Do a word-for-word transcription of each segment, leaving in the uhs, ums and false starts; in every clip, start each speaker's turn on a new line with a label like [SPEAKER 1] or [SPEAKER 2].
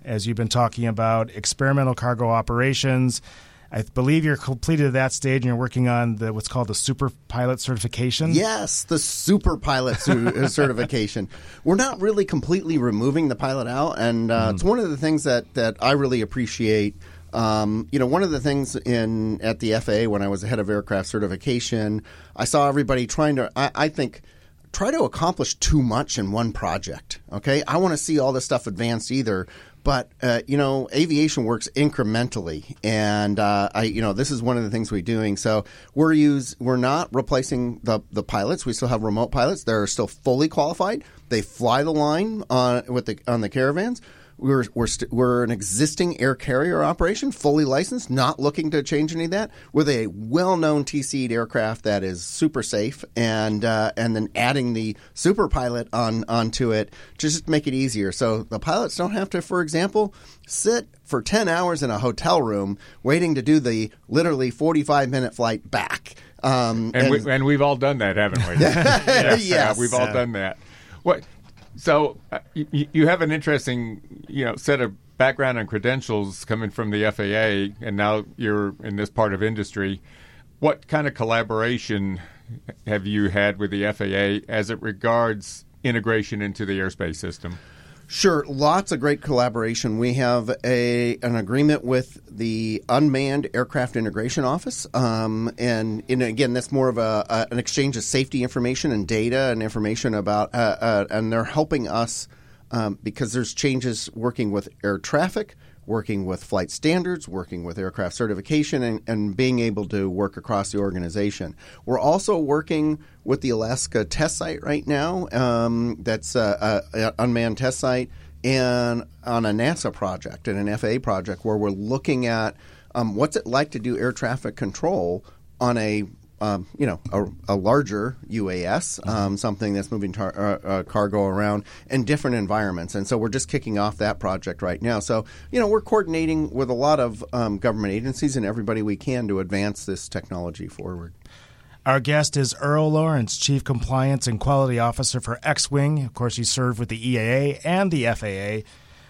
[SPEAKER 1] as you've been talking about experimental cargo operations. I believe you're completed at that stage and you're working on the what's called the Super Pilot certification.
[SPEAKER 2] Yes, the Super Pilot su- certification. We're not really completely removing the pilot out, and uh, mm-hmm. it's one of the things that, that I really appreciate. Um, you know, one of the things in at the F A A when I was the head of aircraft certification, I saw everybody trying to, I, I think, try to accomplish too much in one project. Okay, I want to see all this stuff advanced either. But, uh, you know, aviation works incrementally, and, uh, I, you know, this is one of the things we're doing. So we're use, we're not replacing the, the pilots. We still have remote pilots. They're still fully qualified. They fly the line on, with the, on the Caravans. We're we're st- we're an existing air carrier operation, fully licensed, not looking to change any of that, with a well-known T C'd aircraft that is super safe, and uh, and then adding the Super Pilot on onto it to just make it easier. So the pilots don't have to, for example, sit for ten hours in a hotel room waiting to do the literally forty-five minute flight back. Um,
[SPEAKER 3] and, and, we, and we've all done that, haven't we? yes,
[SPEAKER 2] yes.
[SPEAKER 3] Uh, we've all done that. What? So uh, you, you have an interesting, you know, set of background and credentials coming from the F A A, and now you're in this part of industry. What kind of collaboration have you had with the F A A as it regards integration into the airspace system?
[SPEAKER 2] Sure, lots of great collaboration. We have a an agreement with the Unmanned Aircraft Integration Office, um, and, and again, that's more of a, a an exchange of safety information and data and information about, uh, uh, and they're helping us um, because there's changes working with air traffic, working with flight standards, working with aircraft certification, and, and being able to work across the organization. We're also working with the Alaska test site right now. Um, that's an unmanned test site, and on a NASA project and an F A A project where we're looking at um, what's it like to do air traffic control on a Um, you know, a, a larger U A S, um, something that's moving tar- uh, uh, cargo around in different environments. And so we're just kicking off that project right now. So, you know, we're coordinating with a lot of um, government agencies and everybody we can to advance this technology forward.
[SPEAKER 1] Our guest is Earl Lawrence, Chief Compliance and Quality Officer for X-Wing. Of course, he served with the E A A and the F A A.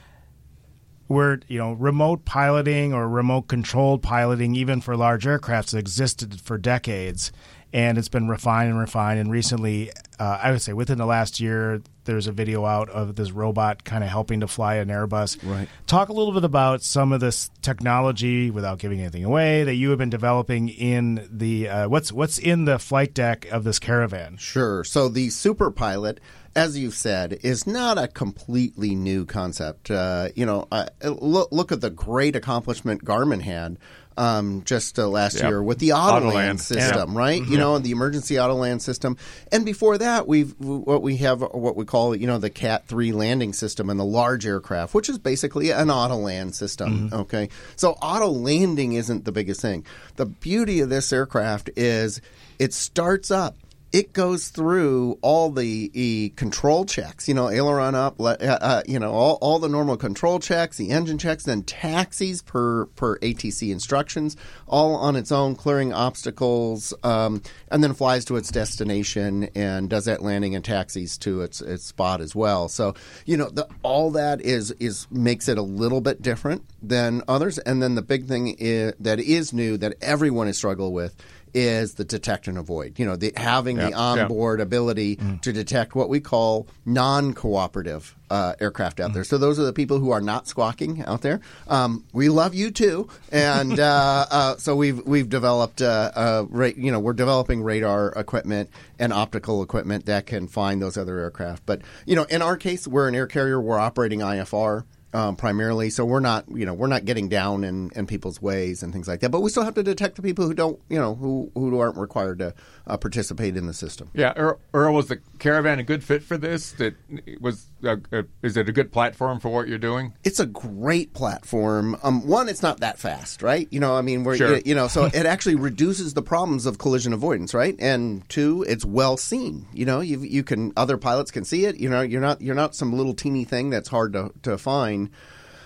[SPEAKER 1] Where, you know, remote piloting or remote controlled piloting, even for large aircrafts, has existed for decades, and it's been refined and refined. And recently, uh, I would say within the last year, there's a video out of this robot kind of helping to fly an Airbus.
[SPEAKER 2] Right.
[SPEAKER 1] Talk a little bit about some of this technology, without giving anything away, that you have been developing in the uh, what's what's in the flight deck of this Caravan.
[SPEAKER 2] Sure. So the Super Pilot, as you've said, is not a completely new concept. Uh, you know, uh, look, look at the great accomplishment Garmin had um, just uh, last yep. year with the Autoland, Autoland. system, yep. right? Mm-hmm. You know, the emergency Autoland system. And before that, we've what we have what we call, you know, the Cat three landing system and the large aircraft, which is basically an Autoland system. Mm-hmm. Okay, so auto landing isn't the biggest thing. The beauty of this aircraft is it starts up. It goes through all the, the control checks, you know, aileron up, uh, uh, you know, all, all the normal control checks, the engine checks, then taxis per, per A T C instructions, all on its own, clearing obstacles, um, and then flies to its destination and does that landing and taxis to its its spot as well. So, you know, the, all that is is makes it a little bit different than others. And then the big thing is, that is new that everyone has struggled with is the detect and avoid. You know, the, having yep, the onboard yep. ability mm. to detect what we call non-cooperative uh, aircraft out mm. there. So those are the people who are not squawking out there. Um, we love you too, and uh, uh, so we've we've developed uh, uh, ra- you know we're developing radar equipment and optical equipment that can find those other aircraft. But you know, in our case, we're an air carrier. We're operating I F R. Um, primarily, so we're not, you know, we're not getting down in, in people's ways and things like that. But we still have to detect the people who don't, you know, who who aren't required to uh, participate in the system.
[SPEAKER 3] Yeah, Earl, Earl, was the Caravan a good fit for this? That was, uh, uh, is it a good platform for what you're doing?
[SPEAKER 2] It's a great platform. Um, one, it's not that fast, right? You know, I mean, we're,
[SPEAKER 3] sure.
[SPEAKER 2] you, you know, so it actually reduces the problems of collision avoidance, right? And two, it's well seen. You know, you you can other pilots can see it. You know, you're not you're not some little teeny thing that's hard to to find.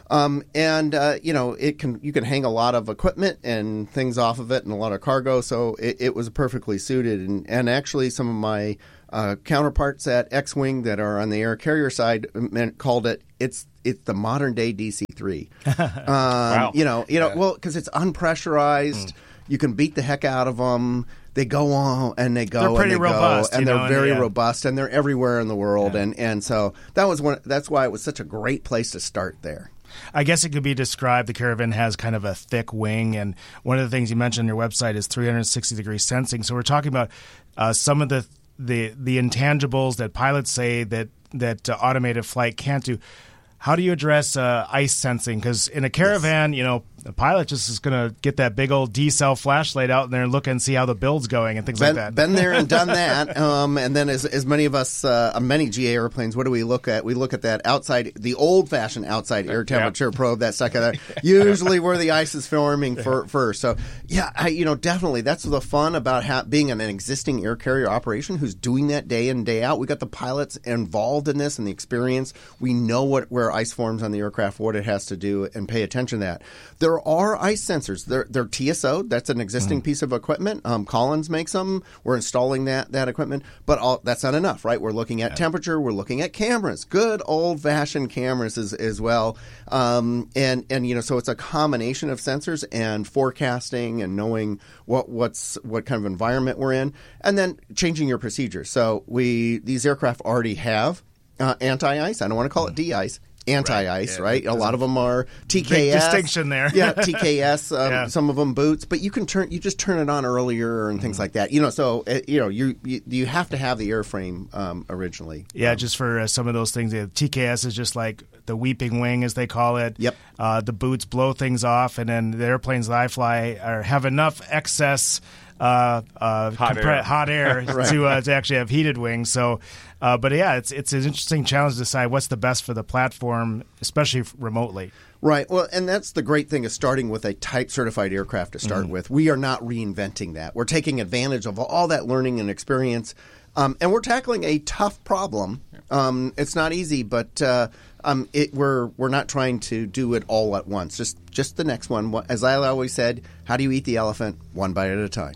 [SPEAKER 2] Um, and uh, you know, it can you can hang a lot of equipment and things off of it, and a lot of cargo. So it, it was perfectly suited. And, and actually, some of my uh, counterparts at X-Wing that are on the air carrier side meant, called it it's it's the modern day D C three. um,
[SPEAKER 3] wow.
[SPEAKER 2] You know, you know,
[SPEAKER 3] Yeah.
[SPEAKER 2] well, because it's unpressurized. Mm. You can beat the heck out of them. They go on and they go.
[SPEAKER 1] They're pretty
[SPEAKER 2] and they
[SPEAKER 1] robust,
[SPEAKER 2] go, and
[SPEAKER 1] you
[SPEAKER 2] they're
[SPEAKER 1] know,
[SPEAKER 2] very
[SPEAKER 1] yeah.
[SPEAKER 2] robust, and they're everywhere in the world.
[SPEAKER 1] Yeah.
[SPEAKER 2] And, and so that was one. That's why it was such a great place to start there.
[SPEAKER 1] I guess it could be described, the Caravan has kind of a thick wing, and one of the things you mentioned on your website is three sixty degree sensing. So we're talking about uh, some of the, the the intangibles that pilots say that, that uh, automated flight can't do. How do you address uh, ice sensing? Because in a Caravan, yes. you know, the pilot just is going to get that big old D-cell flashlight out there and look and see how the build's going and things
[SPEAKER 2] been,
[SPEAKER 1] like that.
[SPEAKER 2] Been there and done that. Um, and then as, as many of us, uh, many G A airplanes, what do we look at? We look at that outside, the old-fashioned outside air temperature yeah. probe, that second, uh, usually where the ice is forming for, first. So, yeah, I, you know, definitely that's the fun about ha- being an existing air carrier operation who's doing that day in, day out. We got the pilots involved in this and the experience. We know what where ice forms on the aircraft, what it has to do, and pay attention to that. There are ice sensors. They're, they're T S O. That's an existing mm. piece of equipment. Um, Collins makes them. We're installing that that equipment. But all, that's not enough, right? We're looking at yeah. temperature. We're looking at cameras. Good old-fashioned cameras as, as well. Um, and, and, you know, so it's a combination of sensors and forecasting and knowing what what's what kind of environment we're in. And then changing your procedures. So we these aircraft already have uh, anti-ice. I don't want to call it de-ice. Anti-ice, right? Yeah, right? A lot of them are T K S.
[SPEAKER 1] Big distinction there.
[SPEAKER 2] yeah, T K S. Um,
[SPEAKER 1] yeah.
[SPEAKER 2] Some of them boots, but you can turn. You just turn it on earlier and things mm-hmm. like that. You know, so uh, you know, you, you you have to have the airframe um, originally.
[SPEAKER 1] Yeah,
[SPEAKER 2] um,
[SPEAKER 1] just for uh, some of those things. The T K S is just like the weeping wing, as they call it.
[SPEAKER 2] Yep.
[SPEAKER 1] Uh, the boots blow things off, and then the airplanes that I fly are, have enough excess. Uh, uh,
[SPEAKER 3] hot,
[SPEAKER 1] compre-
[SPEAKER 3] air.
[SPEAKER 1] hot air
[SPEAKER 2] right.
[SPEAKER 1] to uh, to actually have heated wings. So, uh, but yeah, it's it's an interesting challenge to decide what's the best for the platform, especially remotely.
[SPEAKER 2] Right. Well, and that's the great thing of starting with a type certified aircraft to start mm-hmm. with. We are not reinventing that. We're taking advantage of all that learning and experience, um, and we're tackling a tough problem. Um, it's not easy, but uh, um, it, we're we're not trying to do it all at once. Just just the next one. As I always said, how do you eat the elephant? One bite at a time.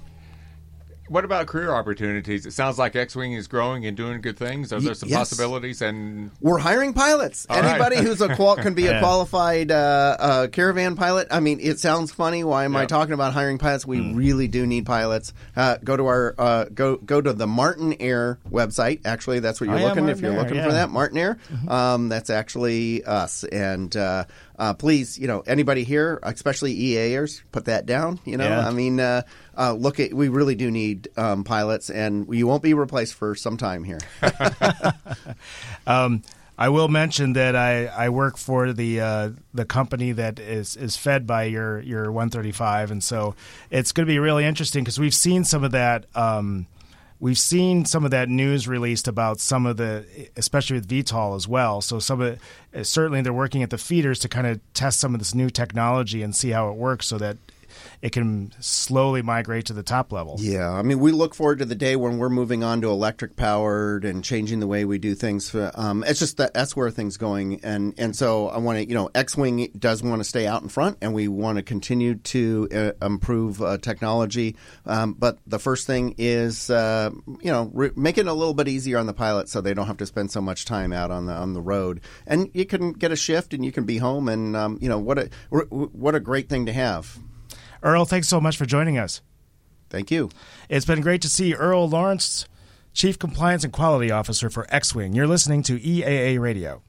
[SPEAKER 3] What about career opportunities? It sounds like X-Wing is growing and doing good things. Are there some
[SPEAKER 2] yes.
[SPEAKER 3] possibilities? And
[SPEAKER 2] we're hiring pilots.
[SPEAKER 3] All
[SPEAKER 2] Anybody
[SPEAKER 3] right.
[SPEAKER 2] who's a qual- can be
[SPEAKER 1] yeah.
[SPEAKER 2] a qualified uh, uh, Caravan pilot. I mean, it sounds funny. Why am
[SPEAKER 3] yep.
[SPEAKER 2] I talking about hiring pilots? We
[SPEAKER 1] mm.
[SPEAKER 2] really do need pilots. Uh, go to our uh, go go to the Martin Air website. Actually, that's what you're
[SPEAKER 1] oh, yeah,
[SPEAKER 2] looking
[SPEAKER 1] Martin
[SPEAKER 2] if you're
[SPEAKER 1] Air,
[SPEAKER 2] looking
[SPEAKER 1] yeah.
[SPEAKER 2] for that Martin Air. Mm-hmm. Um, that's actually us. And uh, uh, please, you know, anybody here, especially E A ers, put that down. You know,
[SPEAKER 1] yeah.
[SPEAKER 2] I mean, uh, uh, look at we really do need um, pilots, and you won't be replaced for some time here.
[SPEAKER 1] um, I will mention that I, I work for the uh, the company that is, is fed by your, your one thirty-five, and so it's going to be really interesting because we've seen some of that. Um, we've seen some of that news released about some of the, especially with V TOL as well. So some of it, certainly they're working at the feeders to kind of test some of this new technology and see how it works, so that it can slowly migrate to the top level.
[SPEAKER 2] Yeah, I mean, we look forward to the day when we're moving on to electric powered and changing the way we do things. Um, it's just that that's where things going, and and so I want to, you know, X-Wing does want to stay out in front, and we want to continue to uh, improve uh, technology. Um, but the first thing is, uh, you know, re- make it a little bit easier on the pilot, so they don't have to spend so much time out on the on the road, and you can get a shift, and you can be home, and um, you know, what a what a great thing to have.
[SPEAKER 1] Earl, thanks so much for joining us.
[SPEAKER 2] Thank you.
[SPEAKER 1] It's been great to see Earl Lawrence, Chief Compliance and Quality Officer for X-Wing. You're listening to E A A Radio.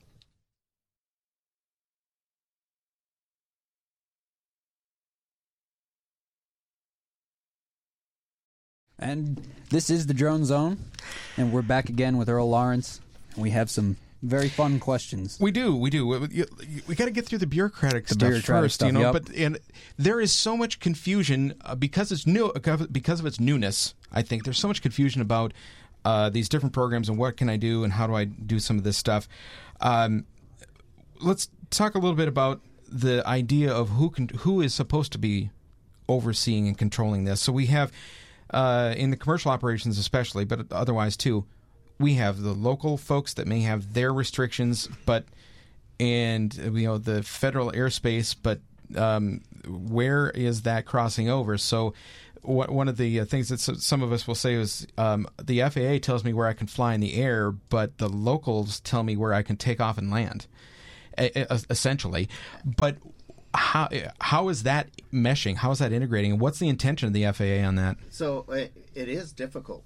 [SPEAKER 4] And this is the Drone Zone, and we're back again with Earl Lawrence. We have some very fun questions.
[SPEAKER 5] We do, we do. We, we got to get through the bureaucratic
[SPEAKER 4] the
[SPEAKER 5] stuff
[SPEAKER 4] bureaucratic
[SPEAKER 5] first,
[SPEAKER 4] stuff,
[SPEAKER 5] you know.
[SPEAKER 4] yep.
[SPEAKER 5] But and there is so much confusion uh, because it's new, because of its newness. I think there's so much confusion about uh, these different programs and what can I do and how do I do some of this stuff. Um, let's talk a little bit about the idea of who can, who is supposed to be overseeing and controlling this. So we have uh, in the commercial operations, especially, but otherwise too. We have the local folks that may have their restrictions, but and you know the federal airspace, but um, where is that crossing over? So. One of the things that some of us will say is um, the F A A tells me where I can fly in the air, but the locals tell me where I can take off and land, essentially. But how how is that meshing? How is that integrating? And what's the intention of the F A A on that?
[SPEAKER 2] So it, it is difficult.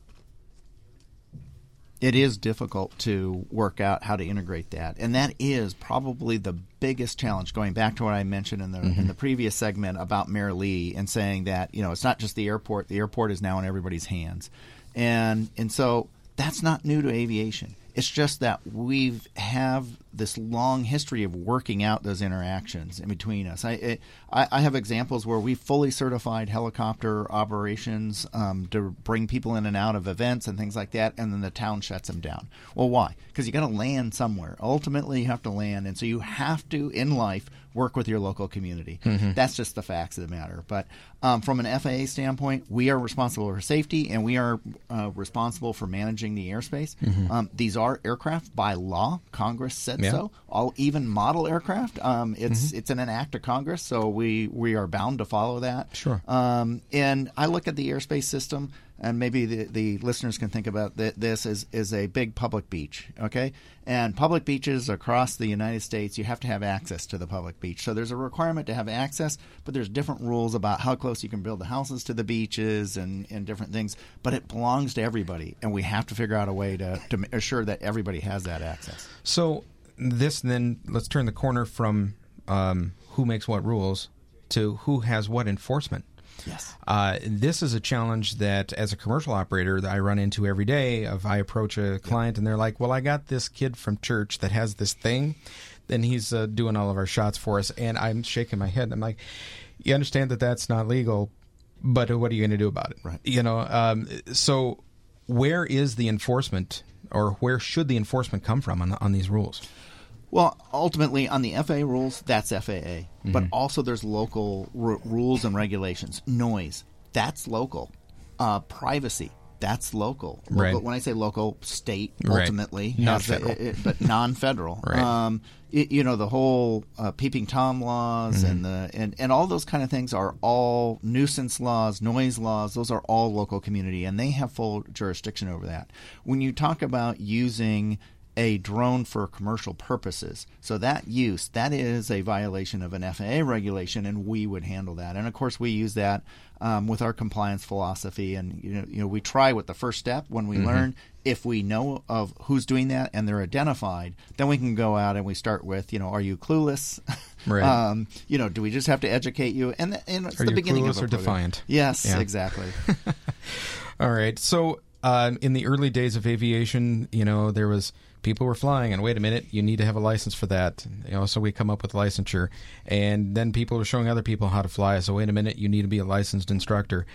[SPEAKER 2] It is difficult to work out how to integrate that, and that is probably the biggest challenge. Going back to what I mentioned in the mm-hmm. in the previous segment about Mayor Lee and saying that you know it's not just the airport; the airport is now in everybody's hands, and and so that's not new to aviation. It's just that we have this long history of working out those interactions in between us. I it, I, I have examples where we fully certified helicopter operations um, to bring people in and out of events and things like that, and then the town shuts them down. Well, why? Because you got to land somewhere. Ultimately, you have to land, and so you have to, in life, work with your local community. Mm-hmm. That's just the facts of the matter. But um, from an F A A standpoint, we are responsible for safety, and we are uh, responsible for managing the airspace. Mm-hmm. Um, these are aircraft by law. Congress said yeah. so. All even model aircraft. Um, it's mm-hmm. it's in an act of Congress, so we we are bound to follow that.
[SPEAKER 5] Sure.
[SPEAKER 2] Um, and I look at the airspace system, and maybe the, the listeners can think about th- this as, as a big public beach, okay? And public beaches across the United States, you have to have access to the public beach. So there's a requirement to have access, but there's different rules about how close you can build the houses to the beaches and, and different things. But it belongs to everybody, and we have to figure out a way to, to assure that everybody has that access.
[SPEAKER 5] So this then, let's turn the corner from um, who makes what rules to who has what enforcement.
[SPEAKER 2] Yes.
[SPEAKER 5] Uh, this is a challenge that, as a commercial operator, that I run into every day. If I approach a client and they're like, well, I got this kid from church that has this thing, then he's uh, doing all of our shots for us. And I'm shaking my head. I'm like, you understand that that's not legal, but what are you going to do about it?
[SPEAKER 2] Right.
[SPEAKER 5] You know, um, so where is the enforcement, or where should the enforcement come from on, on these rules?
[SPEAKER 2] Well, ultimately, on the F A A rules, that's F A A. Mm-hmm. But also there's local r- rules and regulations. Noise, that's local. Uh, privacy, that's local. local.
[SPEAKER 5] Right.
[SPEAKER 2] When I say local, state,
[SPEAKER 5] Right.
[SPEAKER 2] ultimately.
[SPEAKER 5] Non-federal.
[SPEAKER 2] It, it, but non-federal.
[SPEAKER 5] Right.
[SPEAKER 2] Um, it, you know, the whole uh, Peeping Tom laws mm-hmm. and, the, and, and all those kind of things are all nuisance laws, noise laws. Those are all local community, and they have full jurisdiction over that. When you talk about using a drone for commercial purposes, so that use, that is a violation of an F A A regulation, and we would handle that. And of course, we use that um, with our compliance philosophy, and you know, you know, we try with the first step when we mm-hmm. learn. If we know of who's doing that and they're identified, then we can go out and we start with, you know, are you clueless?
[SPEAKER 5] Right.
[SPEAKER 2] um, you know, do we just have to educate you? And, and it's
[SPEAKER 5] are
[SPEAKER 2] the
[SPEAKER 5] you
[SPEAKER 2] beginning
[SPEAKER 5] clueless
[SPEAKER 2] of a
[SPEAKER 5] or
[SPEAKER 2] program.
[SPEAKER 5] defiant?
[SPEAKER 2] Yes,
[SPEAKER 5] yeah.
[SPEAKER 2] exactly.
[SPEAKER 5] All right. So um, in the early days of aviation, you know, there was people were flying, and wait a minute, you need to have a license for that. You know, so we come up with licensure, and then people were showing other people how to fly. So wait a minute, you need to be a licensed instructor.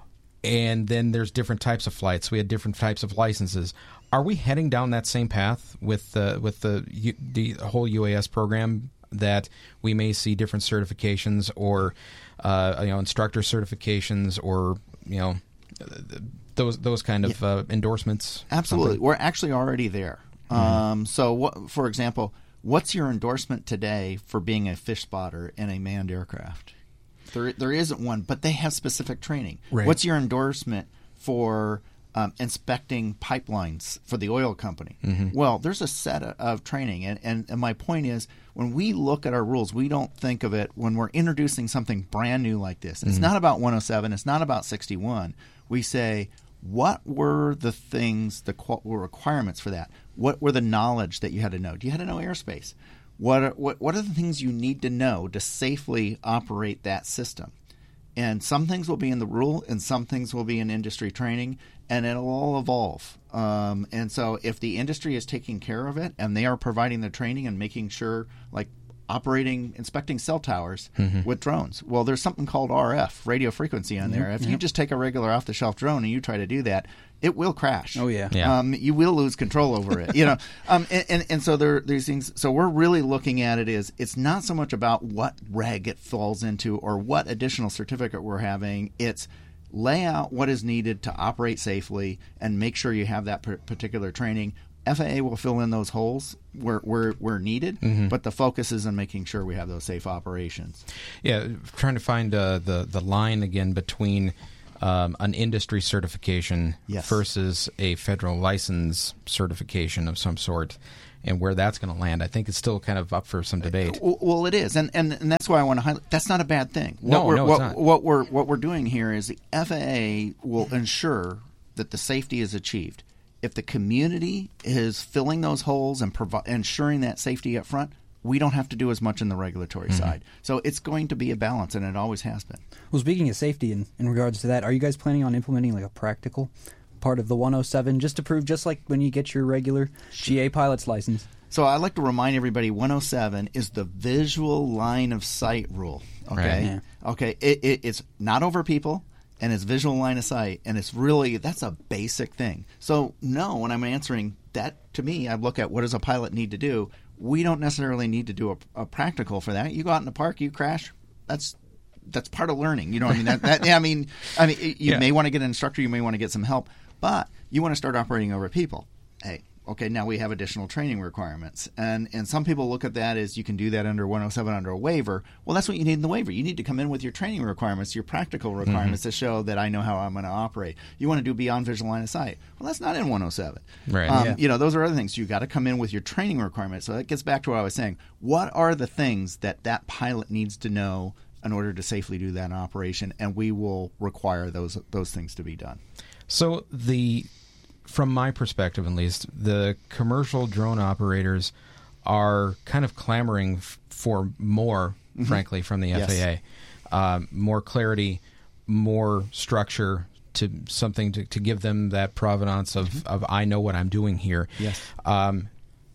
[SPEAKER 5] And then there's different types of flights. We had different types of licenses. Are we heading down that same path with uh, with the the whole U A S program, that we may see different certifications, or uh, you know, instructor certifications, or you know, those those kind of uh, endorsements?
[SPEAKER 2] Absolutely,
[SPEAKER 5] something?
[SPEAKER 2] We're actually already there. Mm-hmm. Um, so, what, for example, what's your endorsement today for being a fish spotter in a manned aircraft? There, there isn't one, but they have specific training.
[SPEAKER 5] Right.
[SPEAKER 2] What's your endorsement for um, inspecting pipelines for the oil company? Mm-hmm. Well, there's a set of, of training, and, and, and my point is, when we look at our rules, we don't think of it when we're introducing something brand new like this. It's mm-hmm. not about one oh seven. It's not about sixty-one. We say, what were the things, the qu- requirements for that? What were the knowledge that you had to know? Do you had to know airspace? What are, what, what are the things you need to know to safely operate that system? And some things will be in the rule, and some things will be in industry training, and it'll all evolve. Um, and so if the industry is taking care of it, and they are providing the training and making sure, like operating, inspecting cell towers mm-hmm. with drones. Well, there's something called R F, radio frequency, on there. If yep. you just take a regular off-the-shelf drone and you try to do that, it will crash.
[SPEAKER 4] Oh yeah,
[SPEAKER 5] yeah.
[SPEAKER 2] Um, you will lose control over it. You know, um, and, and and so there these things. So we're really looking at it is it's not so much about what reg it falls into or what additional certificate we're having. It's lay out what is needed to operate safely and make sure you have that particular training.
[SPEAKER 6] F A A will fill in those holes where where, where needed,
[SPEAKER 5] Mm-hmm.
[SPEAKER 6] but the focus is on making sure we have those safe operations.
[SPEAKER 5] Yeah, trying to find uh, the the line again between um, an industry certification
[SPEAKER 6] Yes.
[SPEAKER 5] versus a federal license certification of some sort, and where that's going to land. I think it's still kind of up for some debate.
[SPEAKER 6] Well, well, it is, and, and and that's why I want to highlight. That's not a bad thing. What
[SPEAKER 5] No,
[SPEAKER 6] we're,
[SPEAKER 5] no, it's
[SPEAKER 6] what,
[SPEAKER 5] not.
[SPEAKER 6] what we're what we're doing here is the F A A will ensure that the safety is achieved. If the community is filling those holes and provi- ensuring that safety up front, we don't have to do as much on the regulatory
[SPEAKER 5] Mm-hmm.
[SPEAKER 6] side. So it's going to be a balance, and it always has been.
[SPEAKER 4] Well, speaking of safety, in, in regards to that, are you guys planning on implementing like a practical part of the one oh seven just to prove, just like when you get your regular G A pilot's license?
[SPEAKER 6] So I like to remind everybody, one oh seven is the visual line of sight rule. Okay,
[SPEAKER 5] Right.
[SPEAKER 4] Yeah.
[SPEAKER 6] okay, it, it, it's not over people, and it's visual line of sight, and it's really that's a basic thing. So no, when I'm answering that, to me, I look at what does a pilot need to do. We don't necessarily need to do a, a practical for that. You go out in the park, you crash. That's that's part of learning. You know what I mean? That, that, yeah, I mean, I mean, you
[SPEAKER 5] Yeah.
[SPEAKER 6] may want to get an instructor, you may want to get some help, but you want to start operating over people. Hey, okay, now we have additional training requirements, and and some people look at that as you can do that under one oh seven under a waiver. Well, that's what you need in the waiver. You need to come in with your training requirements, your practical requirements to show that I know how I'm going to operate. You want to do beyond visual line of sight. Well, that's not in one oh seven.
[SPEAKER 5] Right.
[SPEAKER 6] Um,
[SPEAKER 4] Yeah.
[SPEAKER 6] You know, those are other things. You got to come in with your training requirements. So that gets back to what I was saying. What are the things that that pilot needs to know in order to safely do that operation? And we will require those those things to be done.
[SPEAKER 5] So the, from my perspective at least, the commercial drone operators are kind of clamoring f- for more, frankly, from the
[SPEAKER 6] Yes.
[SPEAKER 5] F A A. Um, more clarity, more structure, to something to, to give them that provenance of, of I know what I'm doing here.
[SPEAKER 6] Yes.
[SPEAKER 5] Um,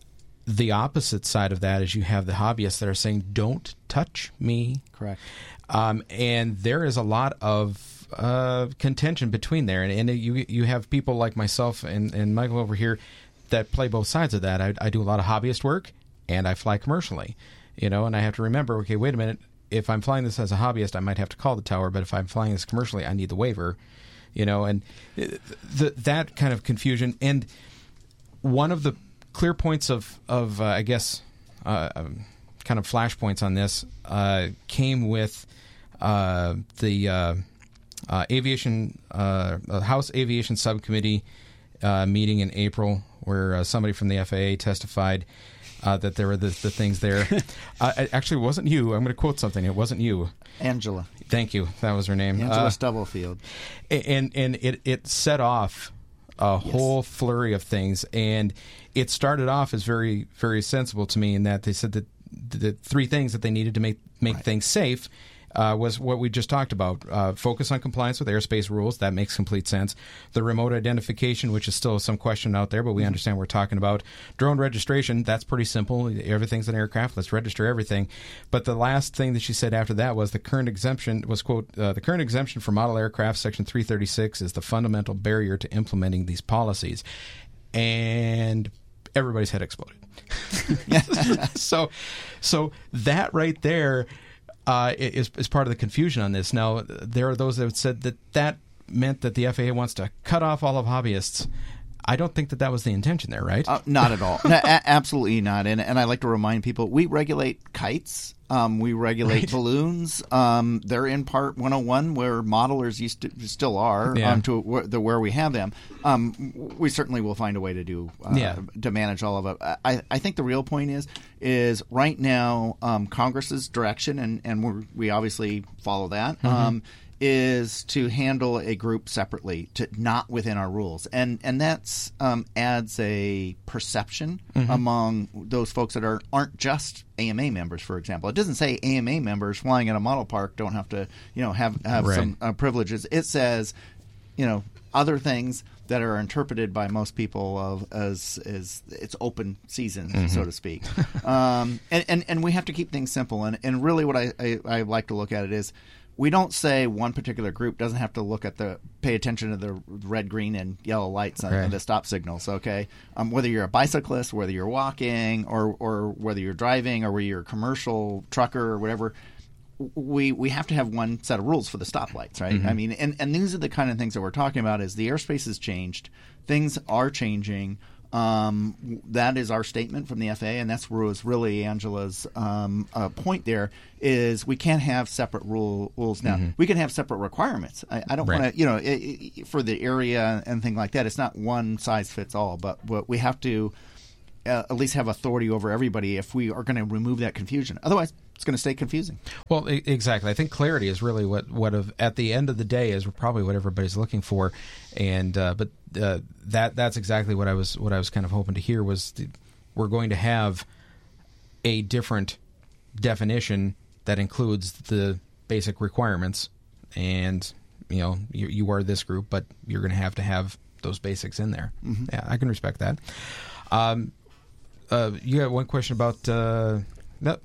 [SPEAKER 5] the opposite side of that is you have the hobbyists that are saying, don't touch me.
[SPEAKER 6] Correct.
[SPEAKER 5] Um, and there is a lot of uh, contention between there, and, and you you have people like myself and, and Michael over here that play both sides of that. I, I do a lot of hobbyist work, and I fly commercially, you know, and I have to remember, okay, wait a minute, if I'm flying this as a hobbyist, I might have to call the tower, but if I'm flying this commercially, I need the waiver, you know, and th- that kind of confusion. And one of the clear points of, of uh, I guess, uh, um, kind of flashpoints on this uh, came with uh, the uh, uh, aviation uh, uh, House Aviation Subcommittee uh, meeting in April, where uh, somebody from the F A A testified uh, that there were the, the things there. uh, it actually, it wasn't you. I'm going to quote something. It wasn't you.
[SPEAKER 6] Angela.
[SPEAKER 5] Thank you. That was her name.
[SPEAKER 6] Angela
[SPEAKER 5] Uh,
[SPEAKER 6] Stubblefield.
[SPEAKER 5] and and it, it set off a
[SPEAKER 6] Yes.
[SPEAKER 5] whole flurry of things, and it started off as very very sensible to me in that they said that the three things that they needed to make make
[SPEAKER 6] Right.
[SPEAKER 5] things safe uh, was what we just talked about. Uh, focus on compliance with airspace rules. That makes complete sense. The remote identification, which is still some question out there, but we understand what we're talking about. Drone registration, that's pretty simple. Everything's an aircraft. Let's register everything. But the last thing that she said after that was the current exemption was, quote, uh, the current exemption for model aircraft, Section three thirty-six, is the fundamental barrier to implementing these policies. And everybody's head exploded. so, so that right there uh, is is part of the confusion on this. Now, there are those that said that that meant that the F A A wants to cut off all of hobbyists. I don't think that that was the intention there, right?
[SPEAKER 6] Uh, not at all. No, a- absolutely not. And and I like to remind people, we regulate kites. Um, we regulate
[SPEAKER 5] Right.
[SPEAKER 6] balloons. Um, they're in Part one oh one, where modelers used to, still are,
[SPEAKER 5] Yeah.
[SPEAKER 6] um, to where, the, where we have them. Um, we certainly will find a way to do uh,
[SPEAKER 5] Yeah.
[SPEAKER 6] to manage all of it. I, I think the real point is is right now um, Congress's direction, and and we're, we obviously follow that.
[SPEAKER 5] Mm-hmm.
[SPEAKER 6] Um, is to handle a group separately, to not within our rules, and and that's um, adds a perception
[SPEAKER 5] Mm-hmm.
[SPEAKER 6] among those folks that are aren't just A M A members, for example. It doesn't say A M A members flying at a model park don't have to, you know, have have
[SPEAKER 5] Right.
[SPEAKER 6] some uh, privileges. It says, you know, other things that are interpreted by most people of as as it's open season,
[SPEAKER 5] Mm-hmm.
[SPEAKER 6] so to speak. um, and, and and we have to keep things simple. And and really, what I, I I like to look at it is, we don't say one particular group doesn't have to look at the pay attention to the red, green, and yellow lights on
[SPEAKER 5] Right.
[SPEAKER 6] the stop signals. Okay, um, whether you're a bicyclist, whether you're walking, or or whether you're driving, or whether you're a commercial trucker or whatever, we we have to have one set of rules for the stoplights, right?
[SPEAKER 5] Mm-hmm.
[SPEAKER 6] I mean, and and these are the kind of things that we're talking about. Is the airspace has changed, things are changing. Um, that is our statement from the F A A, and that's where was really Angela's um, uh, point there is we can't have separate rule, rules now. Mm-hmm. We can have separate requirements. I, I don't right. want to, you know, it, it, for the area and things like that, it's not one size fits all, but, but we have to uh, at least have authority over everybody if we are going to remove that confusion. Otherwise, it's going to stay confusing.
[SPEAKER 5] Well, e- exactly. I think clarity is really what, what of, at the end of the day is probably what everybody's looking for. And uh, but uh, that that's exactly what I was what I was kind of hoping to hear was the, we're going to have a different definition that includes the basic requirements, and you know you, you are this group, but you're going to have to have those basics in there. Mm-hmm. Yeah, I can respect that. Um, uh, you got one question about uh, no.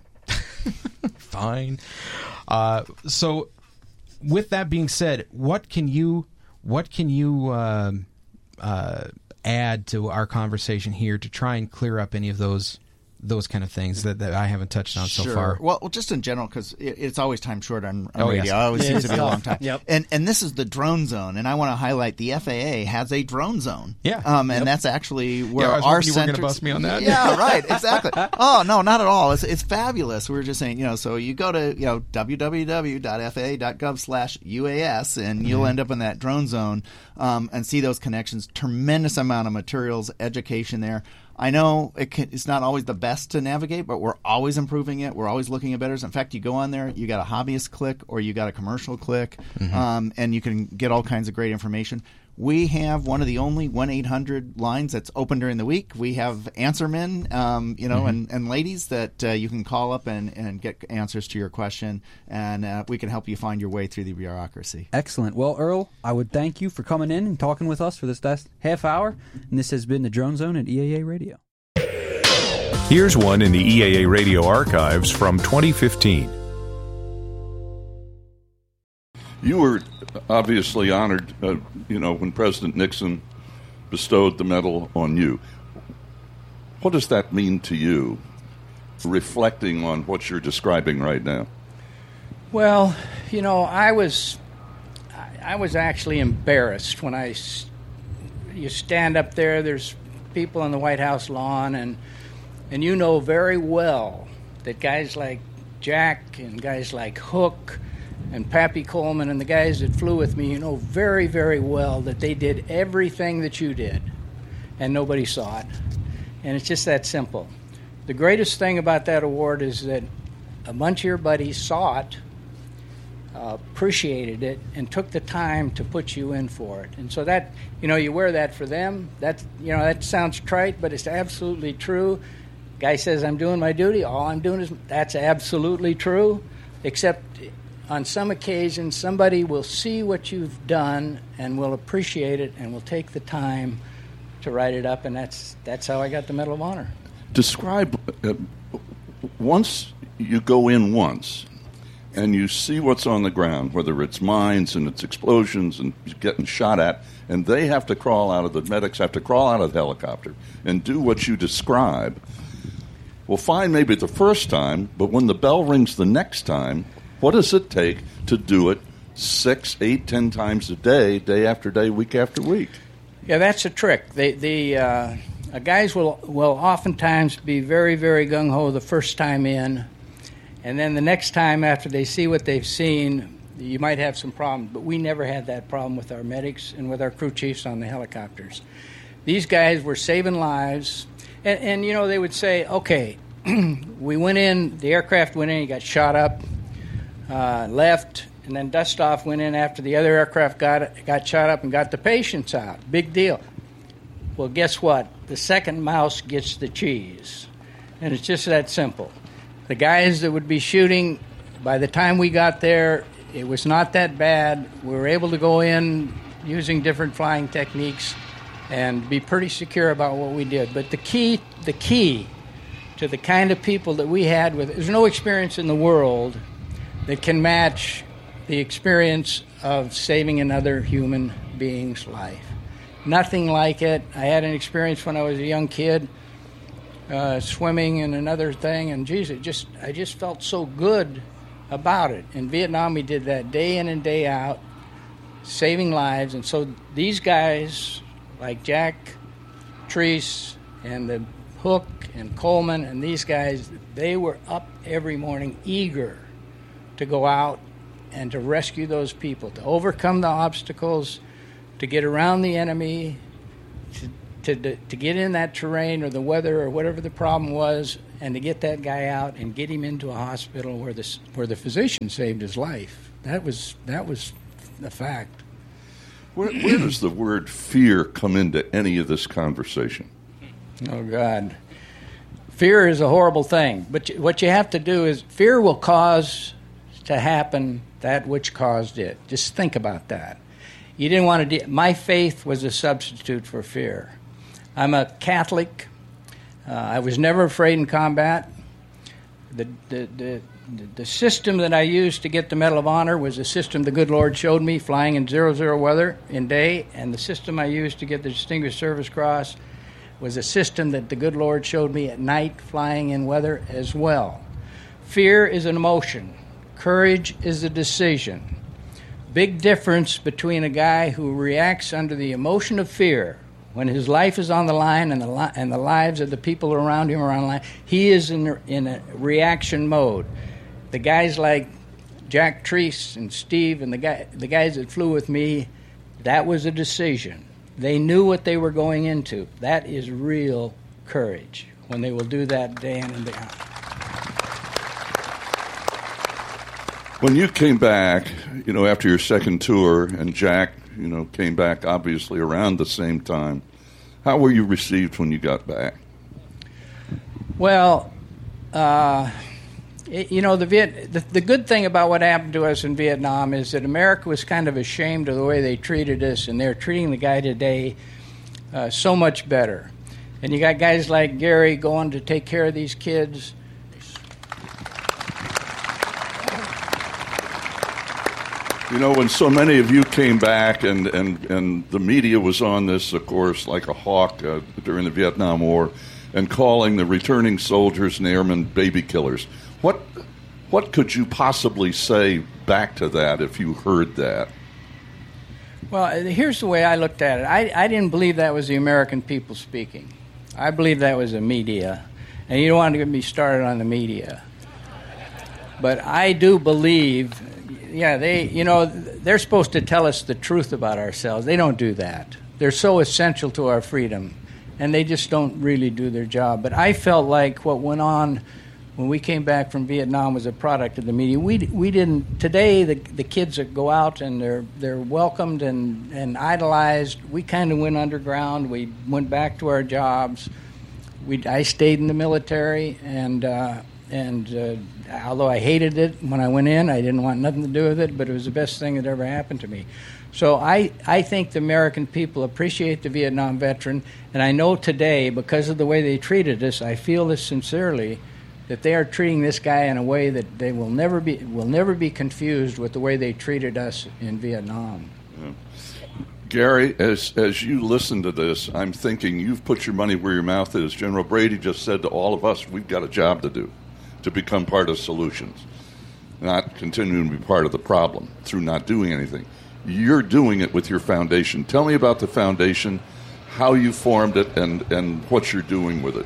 [SPEAKER 5] Fine. Uh, so, with that being said, what can you what can you uh, uh, add to our conversation here to try and clear up any of those those kind of things that, that I haven't touched on
[SPEAKER 6] sure.
[SPEAKER 5] so far?
[SPEAKER 6] Well, well, just in general, because it, it's always time short on, on
[SPEAKER 5] oh,
[SPEAKER 6] radio.
[SPEAKER 5] Yes.
[SPEAKER 6] It always
[SPEAKER 4] yeah,
[SPEAKER 6] seems to be a long time.
[SPEAKER 4] Yep.
[SPEAKER 6] And and this is the drone zone, and I want to highlight the F A A has a drone zone.
[SPEAKER 5] Yeah.
[SPEAKER 6] Um, and
[SPEAKER 5] yep.
[SPEAKER 6] that's actually where
[SPEAKER 5] yeah, I was
[SPEAKER 6] our
[SPEAKER 5] you
[SPEAKER 6] centers.
[SPEAKER 5] were going to bust me on that.
[SPEAKER 6] Yeah, right. Exactly. Oh no, not at all. It's it's fabulous. We were just saying, you know, so you go to you know w w w dot f a a dot gov slash u a s, and you'll
[SPEAKER 5] Mm-hmm.
[SPEAKER 6] end up in that drone zone um, and see those connections. Tremendous amount of materials, education there. I know it can, it's not always the best to navigate, but we're always improving it. We're always looking at better. In fact, you go on there, you got a hobbyist click or you got a commercial click, mm-hmm. um, and you can get all kinds of great information. We have one of the only one eight hundred lines that's open during the week. We have answermen, um, you know, mm-hmm. and, and ladies that uh, you can call up and, and get answers to your question, and uh, we can help you find your way through the bureaucracy.
[SPEAKER 4] Excellent. Well, Earl, I would thank you for coming in and talking with us for this last half hour. And this has been the Drone Zone at E A A Radio.
[SPEAKER 7] Here's one in the E A A Radio archives from twenty fifteen.
[SPEAKER 8] You were obviously honored, uh, you know, when President Nixon bestowed the medal on you. What does that mean to you, reflecting on what you're describing right now?
[SPEAKER 9] Well, you know, I was, I was actually embarrassed when I, you stand up there, there's people on the White House lawn, and and you know very well that guys like Jack and guys like Hook and Pappy Coleman and the guys that flew with me, you know very, very well that they did everything that you did, and nobody saw it. And it's just that simple. The greatest thing about that award is that a bunch of your buddies saw it, uh, appreciated it, and took the time to put you in for it. And so that, you know, you wear that for them. That, you know, that sounds trite, but it's absolutely true. Guy says, I'm doing my duty. All I'm doing is, that's absolutely true, except on some occasions, somebody will see what you've done and will appreciate it and will take the time to write it up, and that's that's how I got the Medal of Honor.
[SPEAKER 8] Describe, uh, once you go in once and you see what's on the ground, whether it's mines and it's explosions and getting shot at, and they have to crawl out of the medics have to crawl out of the helicopter and do what you describe. Well, fine, maybe the first time, but when the bell rings the next time, what does it take to do it six, eight, ten times a day, day after day, week after week?
[SPEAKER 9] Yeah, that's a trick. The the uh, guys will will oftentimes be very, very gung-ho the first time in, and then the next time after they see what they've seen, you might have some problems. But we never had that problem with our medics and with our crew chiefs on the helicopters. These guys were saving lives, and, and you know, they would say, okay, we went in, the aircraft went in, he got shot up, uh, left, and then dust-off went in after the other aircraft got got shot up and got the patients out. Big deal. Well, guess what? The second mouse gets the cheese. And it's just that simple. The guys that would be shooting, by the time we got there, it was not that bad. We were able to go in using different flying techniques and be pretty secure about what we did. But the key, the key to the kind of people that we had with, there's no experience in the world that can match the experience of saving another human being's life. Nothing like it. I had an experience when I was a young kid, uh, swimming and another thing, and geez, it just I just felt so good about it. In Vietnam, we did that day in and day out, saving lives. And so these guys, like Jack, Treese, and the Hook and Coleman and these guys, they were up every morning eager to go out and to rescue those people, to overcome the obstacles, to get around the enemy, to, to, to get in that terrain or the weather or whatever the problem was, and to get that guy out and get him into a hospital where the, where the physician saved his life. That was, that was a fact.
[SPEAKER 8] Where, where does the word fear come into any of this conversation?
[SPEAKER 9] Oh, God. Fear is a horrible thing. But what you have to do is, fear will cause to happen that which caused it. Just think about that. You didn't want to... De- My faith was a substitute for fear. I'm a Catholic. Uh, I was never afraid in combat. The, the, the, the system that I used to get the Medal of Honor was a system the good Lord showed me, flying in zero-zero weather in day, and the system I used to get the Distinguished Service Cross was a system that the good Lord showed me at night, flying in weather as well. Fear is an emotion. Courage is a decision. Big difference between a guy who reacts under the emotion of fear when his life is on the line and the li- and the lives of the people around him are on the line. He is in a, in a reaction mode. The guys like Jack Treese and Steve and the guy the guys that flew with me, that was a decision. They knew what they were going into. That is real courage when they will do that day in and day out.
[SPEAKER 8] When you came back, you know, after your second tour, and Jack, you know, came back obviously around the same time, how were you received when you got back?
[SPEAKER 9] Well, uh, it, you know, the, Viet, the the good thing about what happened to us in Vietnam is that America was kind of ashamed of the way they treated us, and they're treating the guy today uh, so much better. And you got guys like Gary going to take care of these kids.
[SPEAKER 8] You know, when so many of you came back, and, and, and the media was on this, of course, like a hawk uh, during the Vietnam War, and calling the returning soldiers and airmen baby killers, what what could you possibly say back to that if you heard that?
[SPEAKER 9] Well, here's the way I looked at it. I, I didn't believe that was the American people speaking. I believe that was the media. And you don't want to get me started on the media. But I do believe... Yeah, they, you know, they're supposed to tell us the truth about ourselves. They don't do that. They're so essential to our freedom, and they just don't really do their job. But I felt like what went on when we came back from Vietnam was a product of the media. We we didn't today. The the kids that go out and they're they're welcomed and, and idolized. We kind of went underground. We went back to our jobs. We I stayed in the military and. Uh, And uh, although I hated it when I went in, I didn't want nothing to do with it, but it was the best thing that ever happened to me. So I, I think the American people appreciate the Vietnam veteran, and I know today, because of the way they treated us, I feel this sincerely, that they are treating this guy in a way that they will never be will never be confused with the way they treated us in Vietnam.
[SPEAKER 8] Yeah. Gary, as as you listen to this, I'm thinking you've put your money where your mouth is. General Brady just said to all of us, we've got a job to do, to become part of solutions, not continuing to be part of the problem through not doing anything. You're doing it with your foundation. Tell me about the foundation, how you formed it, and, and what you're doing with it.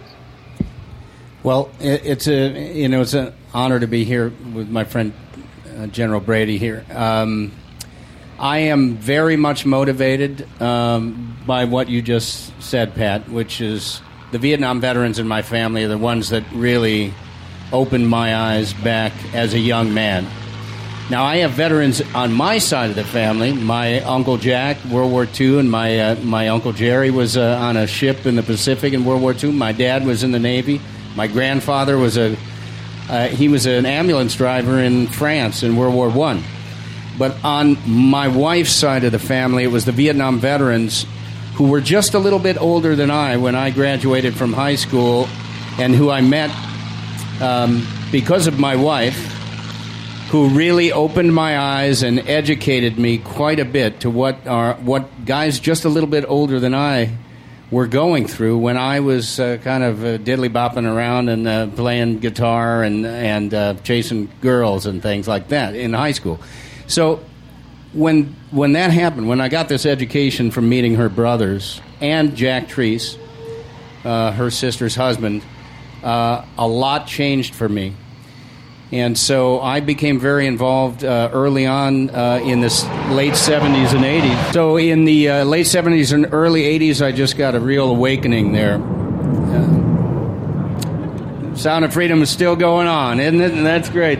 [SPEAKER 10] Well, it, it's a you know it's an honor to be here with my friend uh, General Brady here. Um, I am very much motivated um, by what you just said, Pat, which is the Vietnam veterans in my family are the ones that really opened my eyes back as a young man. Now, I have veterans on my side of the family. My Uncle Jack, World War Two, and my uh, my Uncle Jerry was uh, on a ship in the Pacific in World War Two. My dad was in the Navy. My grandfather was a uh, he was an ambulance driver in France in World War One. But on my wife's side of the family, it was the Vietnam veterans who were just a little bit older than I when I graduated from high school, and who I met Um, because of my wife, who really opened my eyes and educated me quite a bit to what are what guys just a little bit older than I were going through when I was uh, kind of uh, diddly bopping around and uh, playing guitar and and uh, chasing girls and things like that in high school. So when when that happened, when I got this education from meeting her brothers and Jack Treese, uh, her sister's husband, uh, a lot changed for me. And so I became very involved uh, early on uh, in the s- late seventies and eighties. So in the uh, late seventies and early eighties, I just got a real awakening there. Uh, Sound of Freedom is still going on, isn't it? And that's great.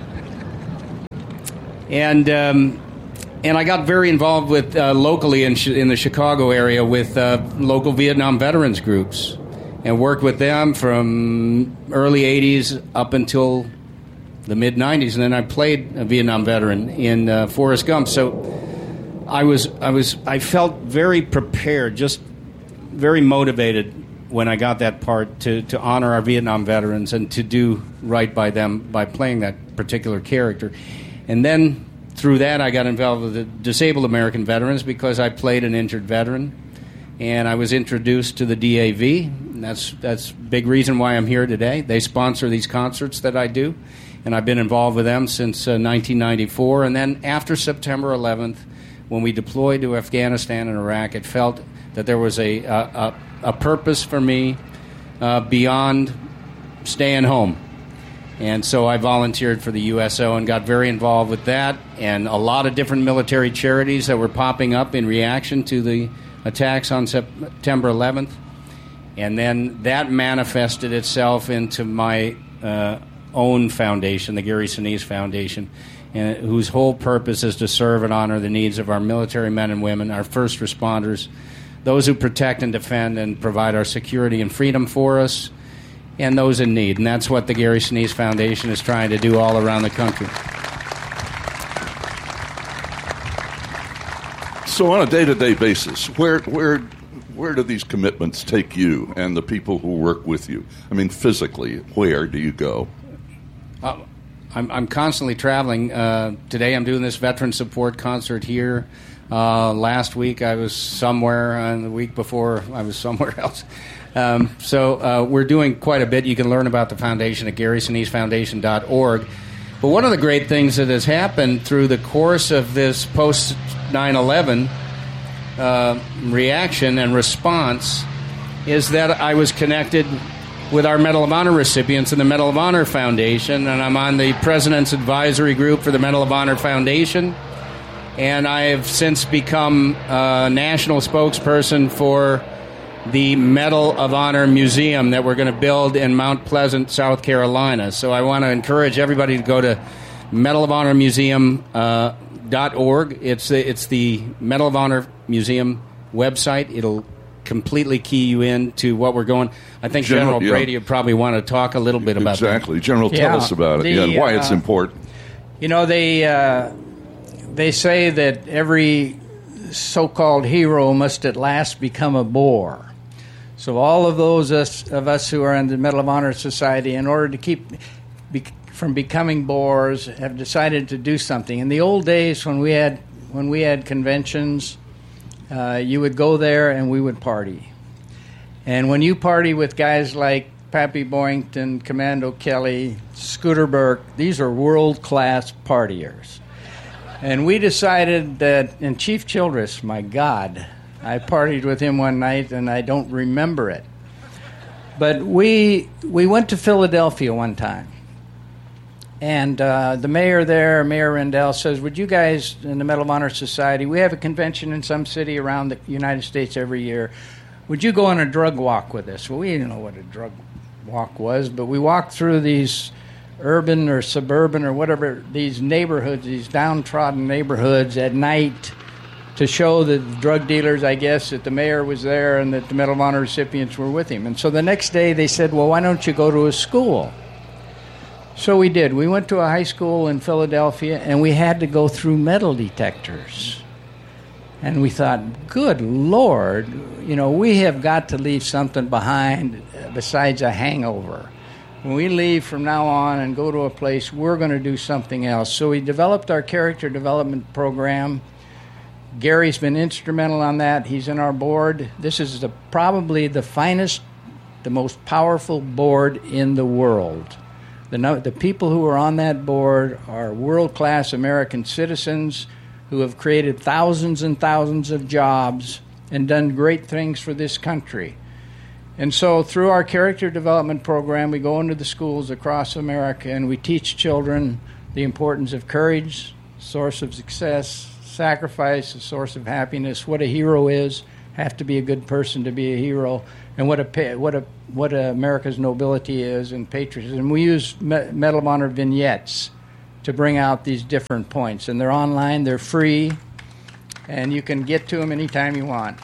[SPEAKER 10] And um, and I got very involved with uh, locally in, sh- in the Chicago area with uh, local Vietnam veterans groups, and worked with them from early eighties up until the mid nineties, and then I played a Vietnam veteran in uh, Forrest Gump. So I was, I was, I felt very prepared, just very motivated when I got that part to, to honor our Vietnam veterans and to do right by them by playing that particular character. And then through that, I got involved with the Disabled American Veterans because I played an injured veteran, and I was introduced to the D A V. And that's that's a big reason why I'm here today. They sponsor these concerts that I do, and I've been involved with them since uh, nineteen ninety-four. And then after September eleventh, when we deployed to Afghanistan and Iraq, it felt that there was a a, a, a purpose for me uh, beyond staying home. And so I volunteered for the U S O and got very involved with that, and a lot of different military charities that were popping up in reaction to the attacks on September eleventh. And then that manifested itself into my uh, own foundation, the Gary Sinise Foundation, and whose whole purpose is to serve and honor the needs of our military men and women, our first responders, those who protect and defend and provide our security and freedom for us, and those in need. And that's what the Gary Sinise Foundation is trying to do all around the country.
[SPEAKER 8] So on a day-to-day basis, where where where do these commitments take you and the people who work with you? I mean, physically, where do you go?
[SPEAKER 10] Uh, I'm, I'm constantly traveling. Uh, today I'm doing this veteran support concert here. Uh, last week I was somewhere, and the week before I was somewhere else. Um, so uh, we're doing quite a bit. You can learn about the foundation at gary sinise foundation dot org. But one of the great things that has happened through the course of this post nine eleven uh, reaction and response is that I was connected with our Medal of Honor recipients in the Medal of Honor Foundation, and I'm on the President's Advisory Group for the Medal of Honor Foundation, and I have since become a national spokesperson for the Medal of Honor Museum that we're going to build in Mount Pleasant, South Carolina. So I want to encourage everybody to go to medal of honor museum dot org. Uh, it's the, it's the Medal of Honor Museum website. It'll completely key you in to what we're going. I think General, General Brady yeah. would probably want to talk a little bit about
[SPEAKER 8] exactly.
[SPEAKER 10] that.
[SPEAKER 8] Exactly. General, tell
[SPEAKER 9] yeah,
[SPEAKER 8] us about it
[SPEAKER 9] the,
[SPEAKER 8] yeah, and why
[SPEAKER 9] uh,
[SPEAKER 8] it's important.
[SPEAKER 9] You know, they, uh, they say that every so-called hero must at last become a bore. So all of those us, of us who are in the Medal of Honor Society, in order to keep be, from becoming bores, have decided to do something. In the old days, when we had when we had conventions, uh, you would go there and we would party. And when you party with guys like Pappy Boyington, Commando Kelly, Scooter Burke, these are world-class partiers. And we decided that, and Chief Childress, my God, I partied with him one night, and I don't remember it. But we we went to Philadelphia one time, and uh, the mayor there, Mayor Rendell, says, would you guys in the Medal of Honor Society, we have a convention in some city around the United States every year, would you go on a drug walk with us? Well, we didn't know what a drug walk was, but we walked through these urban or suburban or whatever, these neighborhoods, these downtrodden neighborhoods at night, to show the drug dealers, I guess, that the mayor was there and that the Medal of Honor recipients were with him. And so the next day they said, well, why don't you go to a school? So we did. We went to a high school in Philadelphia, and we had to go through metal detectors. And we thought, good Lord, you know, we have got to leave something behind besides a hangover. When we leave from now on and go to a place, we're going to do something else. So we developed our character development program. Gary's been instrumental on that. He's in our board. This is the, probably the finest, the most powerful board in the world. The, the people who are on that board are world-class American citizens who have created thousands and thousands of jobs and done great things for this country. And so through our character development program, we go into the schools across America and we teach children the importance of courage, source of success, sacrifice, a source of happiness, what a hero is, have to be a good person to be a hero, and what a what a what a America's nobility is and patriotism. We use Medal of Honor vignettes to bring out these different points, and they're online, they're free, and you can get to them anytime you want.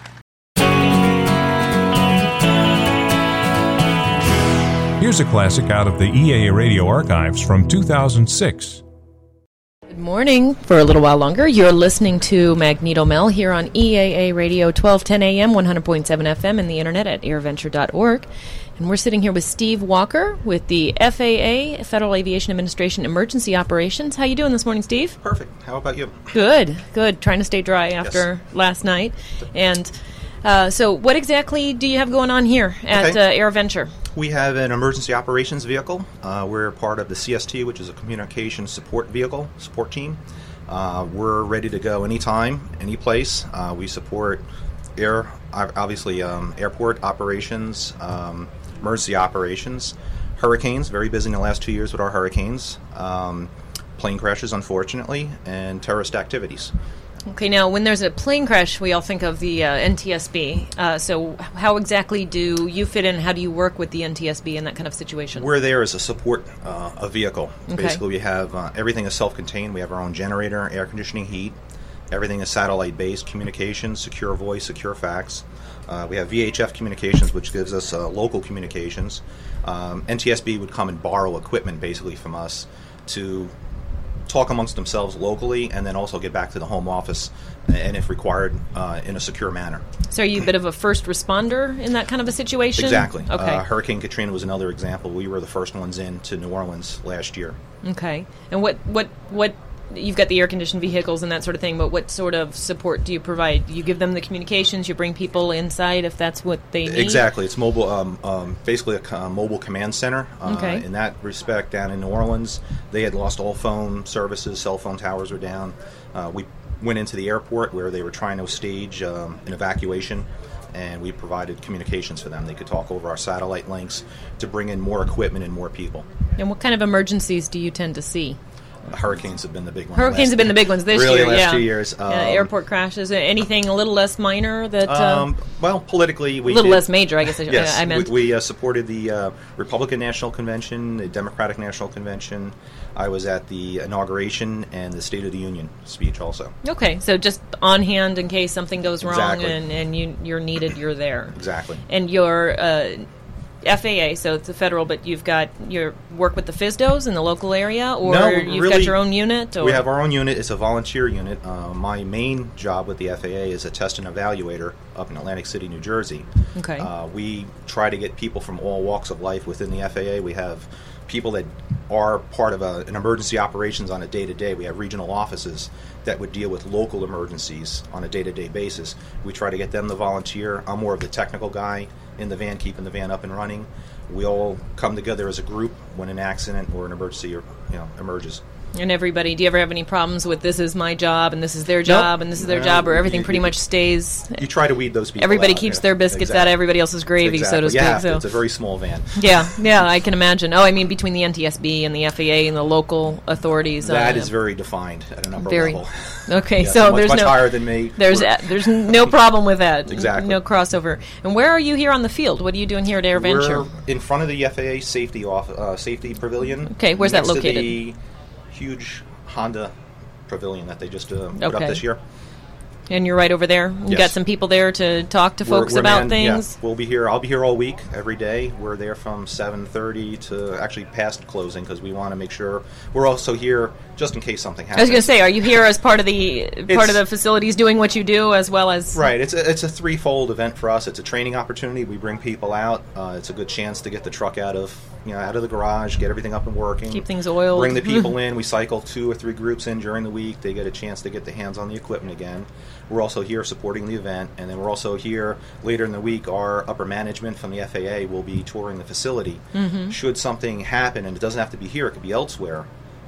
[SPEAKER 7] Here's a classic out of the E A A Radio archives from two thousand six.
[SPEAKER 11] Good morning. For a little while longer, you're listening to Magneto Mel here on E A A Radio, twelve ten A M, one hundred point seven F M, and the internet at airventure dot org. And we're sitting here with Steve Walker with the F A A, Federal Aviation Administration Emergency Operations. How you doing this morning, Steve?
[SPEAKER 12] Perfect. How about you?
[SPEAKER 11] Good, good. Trying to stay dry after
[SPEAKER 12] yes.
[SPEAKER 11] last night. And uh, so what exactly do you have going on here at
[SPEAKER 12] okay.
[SPEAKER 11] uh, AirVenture?
[SPEAKER 12] We have an emergency operations vehicle. Uh, we're part of the C S T, which is a communication support vehicle, support team. Uh, we're ready to go anytime, any place. Uh, we support air, obviously um, airport operations, um, emergency operations, hurricanes, very busy in the last two years with our hurricanes, um, plane crashes, unfortunately, and terrorist activities.
[SPEAKER 11] Okay, now when there's a plane crash, we all think of the uh, N T S B. Uh, so how exactly do you fit in? How do you work with the N T S B in that kind of situation?
[SPEAKER 12] We're there as a support uh, a vehicle.
[SPEAKER 11] Okay.
[SPEAKER 12] Basically, we have uh, everything is self-contained. We have our own generator, air conditioning, heat. Everything is satellite-based communications, secure voice, secure fax. Uh, we have V H F communications, which gives us uh, local communications. Um, N T S B would come and borrow equipment, basically, from us to talk amongst themselves locally, and then also get back to the home office, and if required, uh, in a secure manner.
[SPEAKER 11] So are you a bit of a first responder in that kind of a situation?
[SPEAKER 12] Exactly.
[SPEAKER 11] Okay.
[SPEAKER 12] Uh, Hurricane Katrina was another example. We were the first ones in to New Orleans last year.
[SPEAKER 11] Okay. And what, what, what, you've got the air-conditioned vehicles and that sort of thing, but what sort of support do you provide? You give them the communications, you bring people inside if that's what they need?
[SPEAKER 12] Exactly. It's mobile, um, um, basically a uh, mobile command center. Uh,
[SPEAKER 11] okay.
[SPEAKER 12] In that respect, down in New Orleans, they had lost all phone services, cell phone towers were down. Uh, we went into the airport where they were trying to stage um, an evacuation, and we provided communications for them. They could talk over our satellite links to bring in more equipment and more people.
[SPEAKER 11] And what kind of emergencies do you tend to see?
[SPEAKER 12] Hurricanes have been the big ones.
[SPEAKER 11] Hurricanes have been the big ones this
[SPEAKER 12] really
[SPEAKER 11] year,
[SPEAKER 12] last
[SPEAKER 11] yeah.
[SPEAKER 12] two years. Um,
[SPEAKER 11] yeah, airport crashes. Anything a little less minor that? Uh,
[SPEAKER 12] um, well, politically, we
[SPEAKER 11] a little
[SPEAKER 12] did,
[SPEAKER 11] less major, I guess. I,
[SPEAKER 12] yes,
[SPEAKER 11] I meant
[SPEAKER 12] we, we uh, supported the uh, Republican National Convention, the Democratic National Convention. I was at the inauguration and the State of the Union speech also.
[SPEAKER 11] Okay, so just on hand in case something goes wrong
[SPEAKER 12] exactly.
[SPEAKER 11] and, and you, you're needed, you're there.
[SPEAKER 12] Exactly.
[SPEAKER 11] And your uh, F A A, so it's a federal, but you've got your work with the F I S D Os in the local area, or
[SPEAKER 12] no,
[SPEAKER 11] you've
[SPEAKER 12] really,
[SPEAKER 11] got your own unit? Or?
[SPEAKER 12] We have our own unit. It's a volunteer unit. Uh, my main job with the F A A is a test and evaluator up in Atlantic City, New Jersey.
[SPEAKER 11] Okay.
[SPEAKER 12] Uh, we try to get people from all walks of life within the F A A. We have people that are part of a, an emergency operations on a day-to-day. We have regional offices that would deal with local emergencies on a day-to-day basis. We try to get them to volunteer. I'm more of the technical guy in the van, keeping the van up and running. We all come together as a group when an accident or an emergency or, you know, emerges.
[SPEAKER 11] And everybody, do you ever have any problems with this is my job and this is their job
[SPEAKER 12] nope.
[SPEAKER 11] and this is their
[SPEAKER 12] no,
[SPEAKER 11] job, or everything
[SPEAKER 12] you,
[SPEAKER 11] pretty
[SPEAKER 12] you,
[SPEAKER 11] much stays?
[SPEAKER 12] You try to weed those people
[SPEAKER 11] Everybody
[SPEAKER 12] out,
[SPEAKER 11] keeps
[SPEAKER 12] yeah.
[SPEAKER 11] their biscuits
[SPEAKER 12] exactly.
[SPEAKER 11] out of everybody else's gravy,
[SPEAKER 12] exactly.
[SPEAKER 11] so to speak.
[SPEAKER 12] You have
[SPEAKER 11] so.
[SPEAKER 12] to. It's a very small van.
[SPEAKER 11] Yeah, yeah, I can imagine. Oh, I mean, between the N T S B and the F A A and the local authorities.
[SPEAKER 12] That
[SPEAKER 11] uh,
[SPEAKER 12] is very defined at a number
[SPEAKER 11] very,
[SPEAKER 12] level.
[SPEAKER 11] Okay,
[SPEAKER 12] yes,
[SPEAKER 11] so
[SPEAKER 12] much,
[SPEAKER 11] there's
[SPEAKER 12] much
[SPEAKER 11] no
[SPEAKER 12] higher than me.
[SPEAKER 11] There's a, there's no problem with that.
[SPEAKER 12] Exactly.
[SPEAKER 11] No crossover. And where are you here on the field? What are you doing here at AirVenture?
[SPEAKER 12] We're in front of the F A A safety off, uh, safety pavilion.
[SPEAKER 11] Okay, where's that
[SPEAKER 12] next
[SPEAKER 11] located?
[SPEAKER 12] To the huge Honda pavilion that they just uh, put
[SPEAKER 11] okay.
[SPEAKER 12] up this year.
[SPEAKER 11] And you're right over there? You
[SPEAKER 12] yes.
[SPEAKER 11] got some people there to talk to folks
[SPEAKER 12] we're, we're
[SPEAKER 11] about
[SPEAKER 12] man,
[SPEAKER 11] things?
[SPEAKER 12] Yeah, we'll be here. I'll be here all week, every day. We're there from seven thirty to actually past closing because we want to make sure we're also here just in case something happens.
[SPEAKER 11] I was going to say, are you here as part of the part
[SPEAKER 12] It's-
[SPEAKER 11] of the facilities doing what you do as well as...
[SPEAKER 12] Right. It's a, it's a threefold event for us. It's a training opportunity. We bring people out. Uh, it's a good chance to get the truck out of you know out of the garage, get everything up and working.
[SPEAKER 11] Keep things oiled.
[SPEAKER 12] Bring the people in. We cycle two or three groups in during the week. They get a chance to get the hands on the equipment again. We're also here supporting the event, and then we're also here later in the week. Our upper management from the F A A will be touring the facility.
[SPEAKER 11] Mm-hmm.
[SPEAKER 12] Should something happen, and it doesn't have to be here, it could be elsewhere,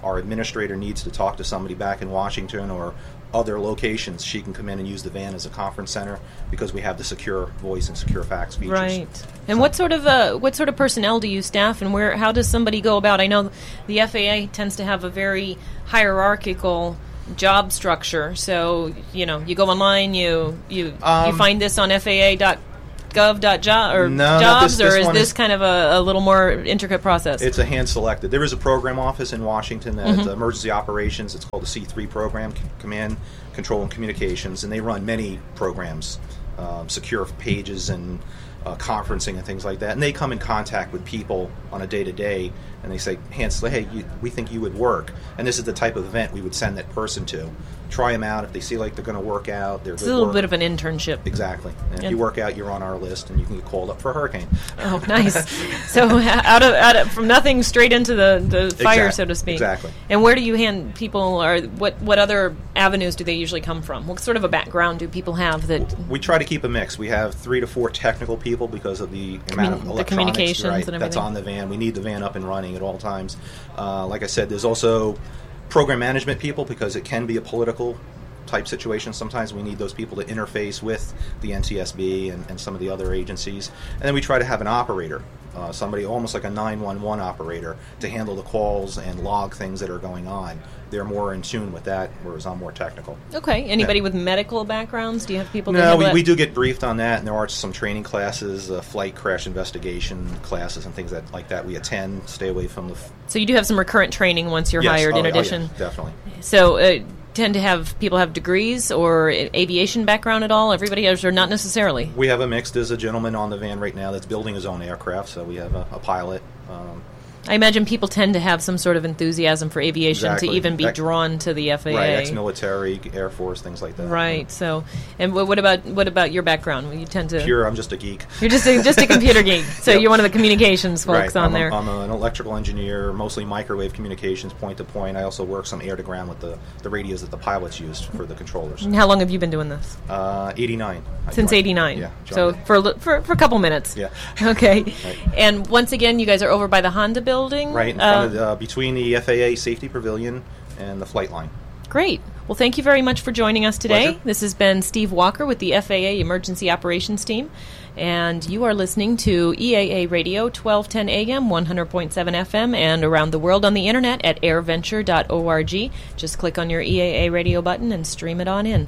[SPEAKER 12] our administrator needs to talk to somebody back in Washington or other locations, she can come in and use the van as a conference center because we have the secure voice and secure fax features.
[SPEAKER 11] Right. And what sort of uh, what sort of personnel do you staff, and where? How does somebody go about? I know the F A A tends to have a very hierarchical job structure. So you know, you go online, you you
[SPEAKER 12] Um,
[SPEAKER 11] you find this on F A A dot gov dot job or
[SPEAKER 12] No, not
[SPEAKER 11] jobs,
[SPEAKER 12] this- this
[SPEAKER 11] or is
[SPEAKER 12] one
[SPEAKER 11] this
[SPEAKER 12] is-
[SPEAKER 11] kind of a, a little more intricate process?
[SPEAKER 12] It's a hand-selected. There is a program office in Washington at
[SPEAKER 11] Mhm.
[SPEAKER 12] uh, Emergency Operations. It's called the C three program, C- Command, Control, and Communications, and they run many programs, um, secure pages and uh, conferencing and things like that. And they come in contact with people on a day-to-day, and they say, Hans, hey, you, we think you would work. And this is the type of event we would send that person to. Try them out. If they see like they're going to work out, they're
[SPEAKER 11] It's
[SPEAKER 12] good
[SPEAKER 11] a little
[SPEAKER 12] work.
[SPEAKER 11] bit of an internship.
[SPEAKER 12] Exactly. And
[SPEAKER 11] Yeah.
[SPEAKER 12] if you work out, you're on our list, and you can get called up for a hurricane.
[SPEAKER 11] Oh, nice. So out of, out of from nothing straight into the, the fire,
[SPEAKER 12] Exact-
[SPEAKER 11] so to speak.
[SPEAKER 12] exactly.
[SPEAKER 11] And where do you hand people, or what, what other avenues do they usually come from? What sort of a background do people have that...
[SPEAKER 12] We try to keep a mix. We have three to four technical people because of the amount of
[SPEAKER 11] Commu- the
[SPEAKER 12] electronics
[SPEAKER 11] communications
[SPEAKER 12] right,
[SPEAKER 11] and
[SPEAKER 12] that's
[SPEAKER 11] everything.
[SPEAKER 12] on the van. We need the van up and running at all times. Uh, like I said, there's also program management people because it can be a political type situation. Sometimes we need those people to interface with the N T S B and, and some of the other agencies. And then we try to have an operator, uh, somebody almost like a nine one one operator, to handle the calls and log things that are going on. They're more in tune with that, whereas I'm more technical.
[SPEAKER 11] Okay. Anybody
[SPEAKER 12] Yeah.
[SPEAKER 11] with medical backgrounds? Do you have people that
[SPEAKER 12] No,
[SPEAKER 11] have
[SPEAKER 12] we,
[SPEAKER 11] that?
[SPEAKER 12] we do get briefed on that, and there are some training classes, uh, flight crash investigation classes, and things that like that we attend. Stay away from the. F-
[SPEAKER 11] So you do have some recurrent training once you're
[SPEAKER 12] Yes.
[SPEAKER 11] hired,
[SPEAKER 12] Oh,
[SPEAKER 11] in
[SPEAKER 12] oh, yeah,
[SPEAKER 11] addition.
[SPEAKER 12] definitely.
[SPEAKER 11] So uh, tend to have people have degrees or aviation background at all? Everybody has, or not necessarily?
[SPEAKER 12] We have a mix. There's a gentleman on the van right now that's building his own aircraft, so we have a, a pilot. Um,
[SPEAKER 11] I imagine people tend to have some sort of enthusiasm for aviation
[SPEAKER 12] Exactly.
[SPEAKER 11] to even be
[SPEAKER 12] Ex-
[SPEAKER 11] drawn to the F A A.
[SPEAKER 12] Right, ex-military, Air Force, things like that.
[SPEAKER 11] Right. So, and wh- what about what about your background? You tend to
[SPEAKER 12] Pure, I'm just a geek.
[SPEAKER 11] You're just a, just a computer geek. So
[SPEAKER 12] Yep.
[SPEAKER 11] you're one of the communications folks
[SPEAKER 12] right.
[SPEAKER 11] on
[SPEAKER 12] I'm
[SPEAKER 11] there.
[SPEAKER 12] A, I'm an electrical engineer, mostly microwave communications, point to point. I also work some air to ground with the, the radios that the pilots used for the controllers.
[SPEAKER 11] And how long have you been doing this?
[SPEAKER 12] Uh, eighty-nine. I
[SPEAKER 11] Since
[SPEAKER 12] joined.
[SPEAKER 11] eighty-nine.
[SPEAKER 12] Yeah.
[SPEAKER 11] So
[SPEAKER 12] joined.
[SPEAKER 11] for, a li- for for a couple minutes.
[SPEAKER 12] Yeah.
[SPEAKER 11] Okay.
[SPEAKER 12] Right.
[SPEAKER 11] And once again, you guys are over by the Honda building.
[SPEAKER 12] Right in
[SPEAKER 11] Uh,
[SPEAKER 12] front of the, uh, between the F A A safety pavilion and the flight line.
[SPEAKER 11] Great. Well, thank you very much for joining us today.
[SPEAKER 12] Pleasure.
[SPEAKER 11] This has been Steve Walker with the F A A Emergency Operations Team, and you are listening to E A A Radio, twelve ten A M, one hundred point seven F M, and around the world on the internet at airventure dot org. Just click on your E A A Radio button and stream it on in.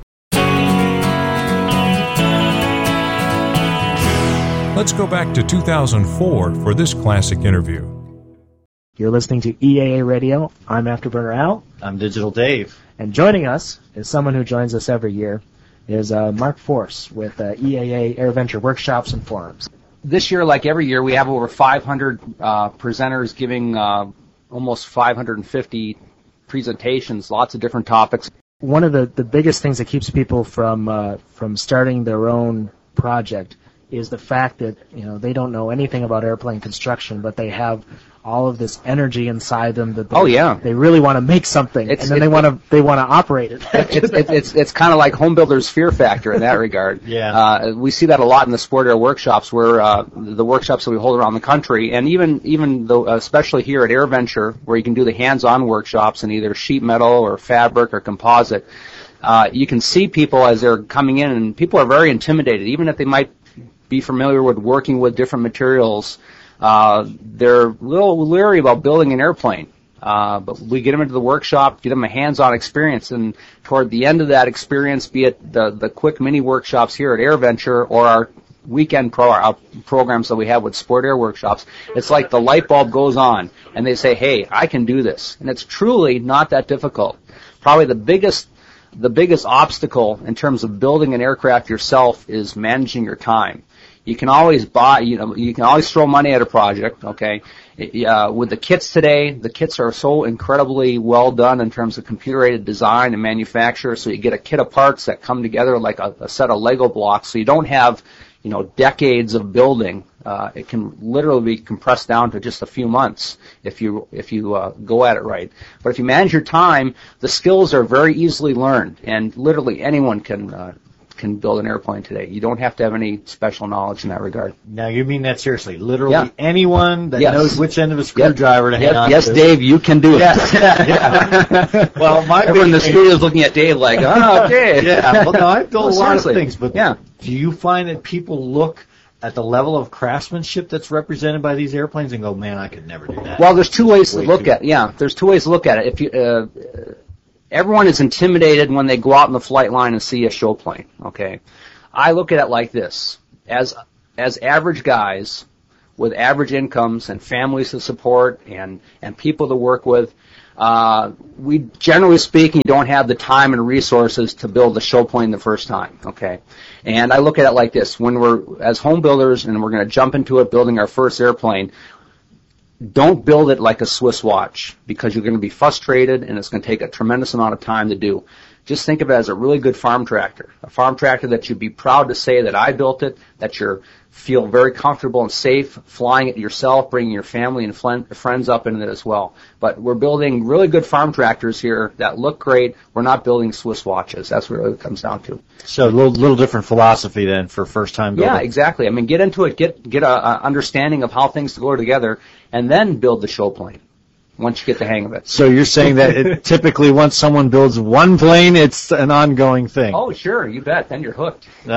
[SPEAKER 7] Let's go back to two thousand four for this classic interview.
[SPEAKER 13] You're listening to E A A Radio. I'm Afterburner Al.
[SPEAKER 14] I'm Digital Dave.
[SPEAKER 13] And joining us is someone who joins us every year, is uh, Mark Force with uh, E A A AirVenture Workshops and Forums.
[SPEAKER 15] This year, like every year, we have over five hundred uh, presenters giving uh, almost five hundred fifty presentations, lots of different topics.
[SPEAKER 13] One of the, the biggest things that keeps people from uh, from starting their own project is the fact that, you know, they don't know anything about airplane construction, but they have all of this energy inside them that they,
[SPEAKER 15] Oh, yeah.
[SPEAKER 13] they really want to make something,
[SPEAKER 15] It's-
[SPEAKER 13] and then
[SPEAKER 15] it-
[SPEAKER 13] they want to they want to operate it.
[SPEAKER 15] it's it's it's, it's kind of like home builders' fear factor in that regard.
[SPEAKER 14] Yeah.
[SPEAKER 15] Uh, we see that a lot in the sport air workshops, where uh, the workshops that we hold around the country, and even even though, especially here at AirVenture, where you can do the hands-on workshops in either sheet metal or fabric or composite. Uh, you can see people as they're coming in, and people are very intimidated, even if they might be familiar with working with different materials. Uh, they're a little leery about building an airplane. Uh, but we get them into the workshop, get them a hands-on experience, and toward the end of that experience, be it the, the quick mini workshops here at AirVenture or our weekend pro, our programs that we have with Sport Air Workshops, it's like the light bulb goes on, and they say, hey, I can do this. And it's truly not that difficult. Probably the biggest the biggest obstacle in terms of building an aircraft yourself is managing your time. You can always buy, you know, you can always throw money at a project, okay? Uh, with the kits today, the kits are so incredibly well done in terms of computer-aided design and manufacture, so you get a kit of parts that come together like a, a set of Lego blocks, so you don't have, you know, decades of building. Uh, it can literally be compressed down to just a few months if you if you uh, go at it right. But if you manage your time, the skills are very easily learned, and literally anyone can uh, can build an airplane today. You don't have to have any special knowledge in that regard.
[SPEAKER 14] Now, you mean that seriously? Literally
[SPEAKER 15] Yeah.
[SPEAKER 14] anyone that
[SPEAKER 15] Yes.
[SPEAKER 14] knows which end of a screwdriver to
[SPEAKER 15] Yes,
[SPEAKER 14] hang on
[SPEAKER 15] yes,
[SPEAKER 14] to.
[SPEAKER 15] Dave, you can do it.
[SPEAKER 14] Yeah, yeah. Well, my
[SPEAKER 15] Everyone in the
[SPEAKER 14] big-
[SPEAKER 15] studio is looking at Dave like, oh, okay.
[SPEAKER 14] Yeah, well, no, I've built
[SPEAKER 15] Well,
[SPEAKER 14] a lot of
[SPEAKER 15] seriously.
[SPEAKER 14] things, but
[SPEAKER 15] yeah.
[SPEAKER 14] do you find that people look at the level of craftsmanship that's represented by these airplanes and go, man, I could never do that?
[SPEAKER 15] Well, there's two ways to
[SPEAKER 14] Way
[SPEAKER 15] look
[SPEAKER 14] too-
[SPEAKER 15] at it. Yeah, there's two ways to look at it. If you, uh, everyone is intimidated when they go out in the flight line and see a show plane. Okay, I look at it like this: as as average guys with average incomes and families to support and and people to work with, uh, we generally speaking don't have the time and resources to build a show plane the first time. Okay, and I look at it like this: when we're as home builders and we're going to jump into it, building our first airplane. Don't build it like a Swiss watch because you're going to be frustrated and it's going to take a tremendous amount of time to do. Just think of it as a really good farm tractor, a farm tractor that you'd be proud to say that I built it, that you feel very comfortable and safe flying it yourself, bringing your family and flen- friends up in it as well. But we're building really good farm tractors here that look great. We're not building Swiss watches. That's what it comes down to.
[SPEAKER 14] So a little, little different philosophy then for first time building.
[SPEAKER 15] Yeah, exactly. I mean, get into it, get get a, a understanding of how things go together, and then build the show plane once you get the hang of it.
[SPEAKER 14] So you're saying that it, typically once someone builds one plane, it's an ongoing thing.
[SPEAKER 15] Oh, sure, you bet. Then you're hooked.
[SPEAKER 14] the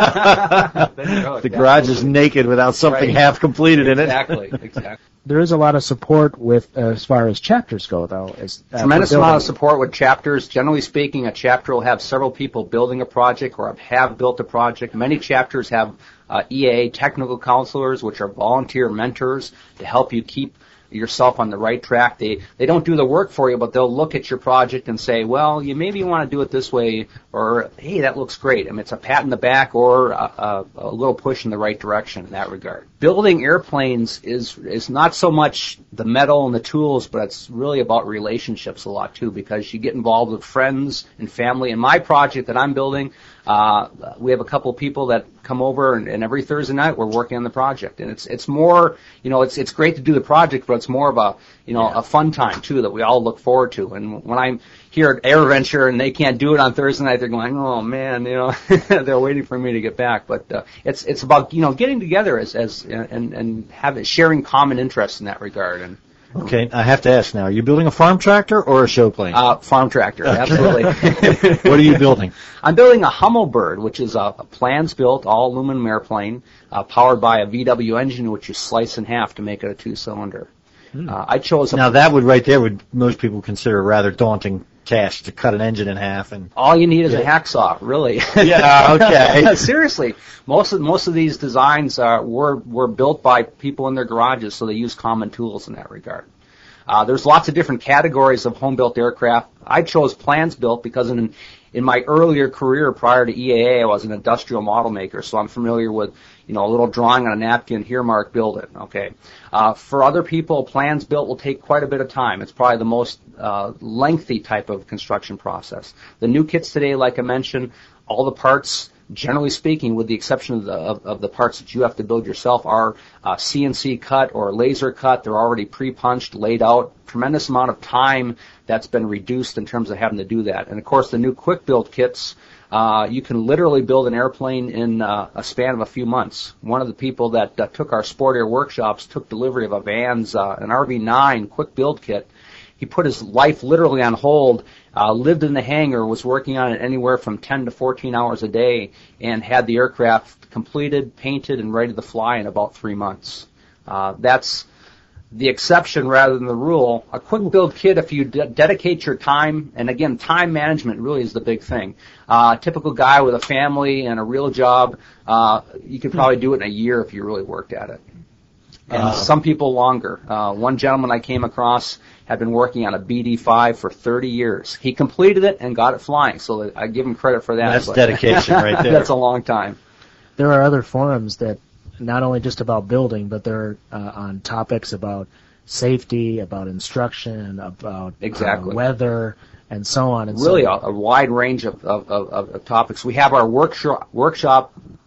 [SPEAKER 15] hooked,
[SPEAKER 14] garage is
[SPEAKER 15] absolutely.
[SPEAKER 14] naked without something
[SPEAKER 15] Right.
[SPEAKER 14] half completed in it.
[SPEAKER 15] Exactly, exactly.
[SPEAKER 13] There is a lot of support with uh, as far as chapters go, though. As, uh,
[SPEAKER 15] Tremendous
[SPEAKER 13] for
[SPEAKER 15] amount of
[SPEAKER 13] building.
[SPEAKER 15] support with chapters. Generally speaking, a chapter will have several people building a project or have built a project. Many chapters have uh, E A A technical counselors, which are volunteer mentors to help you keep yourself on the right track. They they don't do the work for you, but they'll look at your project and say, well, you maybe want to do it this way, or hey, that looks great. I mean, it's a pat in the back or a, a, a little push in the right direction in that regard. Building airplanes is is not so much the metal and the tools, but it's really about relationships a lot too, because you get involved with friends and family. In my project that I'm building, uh, we have a couple of people that come over, and, and every Thursday night we're working on the project. And it's it's more, you know, it's it's great to do the project, but it's more of a, you know, a fun time too that we all look forward to. And when I'm here at AirVenture and they can't do it on Thursday night, they're going, oh man, you know, they're waiting for me to get back. But uh, it's it's about, you know, getting together as as and and having sharing common interests in that regard. And
[SPEAKER 14] Okay, I have to ask now, are you building a farm tractor or a show plane?
[SPEAKER 15] Uh, farm tractor, absolutely.
[SPEAKER 14] What are you building?
[SPEAKER 15] I'm building a Hummelbird, which is a, a plans-built, all-aluminum airplane, uh, powered by a V W engine, which you slice in half to make it a two-cylinder. Uh, I chose a
[SPEAKER 14] Now that would right there would most people consider a rather daunting task to cut an engine in half and
[SPEAKER 15] all you need is a
[SPEAKER 14] Yeah.
[SPEAKER 15] hacksaw, really.
[SPEAKER 14] Yeah, okay.
[SPEAKER 15] Seriously, most of most of these designs uh, were were built by people in their garages, so they use common tools in that regard. Uh, there's lots of different categories of home-built aircraft. I chose plans-built because in in my earlier career prior to E A A, I was an industrial model maker, so I'm familiar with, you know, a little drawing on a napkin, here, Mark, build it. Okay. Uh, for other people, plans built will take quite a bit of time. It's probably the most uh, lengthy type of construction process. The new kits today, like I mentioned, all the parts, generally speaking, with the exception of the, of, of the parts that you have to build yourself, are uh, C N C cut or laser cut. They're already pre-punched, laid out. Tremendous amount of time that's been reduced in terms of having to do that. And of course, the new quick build kits, uh, you can literally build an airplane in uh, a span of a few months. One of the people that uh, took our Sport Air workshops took delivery of a Vans, uh, an R V nine quick build kit. He put his life literally on hold, uh, lived in the hangar, was working on it anywhere from ten to fourteen hours a day, and had the aircraft completed, painted, and ready to fly in about three months. Uh, that's the exception rather than the rule. A quick build kit, if you de- dedicate your time, and again, time management really is the big thing. Uh, a typical guy with a family and a real job, uh, you could probably do it in a year if you really worked at it. And
[SPEAKER 14] Uh,
[SPEAKER 15] some people longer. Uh, one gentleman I came across had been working on a B D five for thirty years. He completed it and got it flying, so I give him credit for that.
[SPEAKER 14] That's
[SPEAKER 15] but
[SPEAKER 14] dedication right there.
[SPEAKER 15] That's a long time.
[SPEAKER 13] There are other forums that not only just about building, but they're uh, on topics about safety, about instruction, about
[SPEAKER 15] Exactly.
[SPEAKER 13] uh, weather, and so on. And
[SPEAKER 15] Really
[SPEAKER 13] so
[SPEAKER 15] a, a wide range of, of, of, of topics. We have our workshop, workshop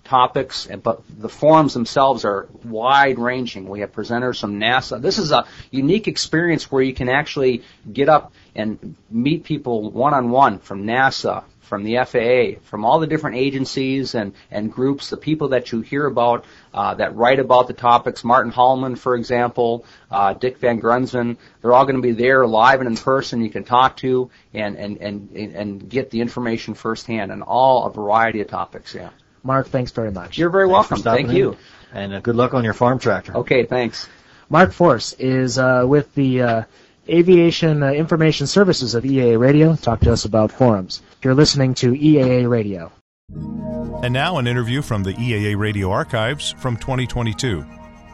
[SPEAKER 15] topics, but the forums themselves are wide-ranging. We have presenters from NASA. This is a unique experience where you can actually get up and meet people one-on-one from NASA, from the F A A, from all the different agencies and, and groups, the people that you hear about uh, that write about the topics. Martin Hallman, for example, uh, Dick Van Grunsven, they're all going to be there live and in person. You can talk to and, and, and, and get the information firsthand on all a variety of topics, yeah.
[SPEAKER 13] Mark, thanks very much.
[SPEAKER 15] You're very
[SPEAKER 14] Thanks
[SPEAKER 15] welcome.
[SPEAKER 14] for stopping
[SPEAKER 15] Thank you.
[SPEAKER 14] in. And uh, good luck on your farm tractor.
[SPEAKER 15] Okay, thanks.
[SPEAKER 13] Mark Force is uh, with the uh, Aviation uh, Information Services of E A A Radio. Talk to us about forums. You're listening to E A A Radio.
[SPEAKER 7] And now an interview from the E A A Radio archives from twenty twenty-two.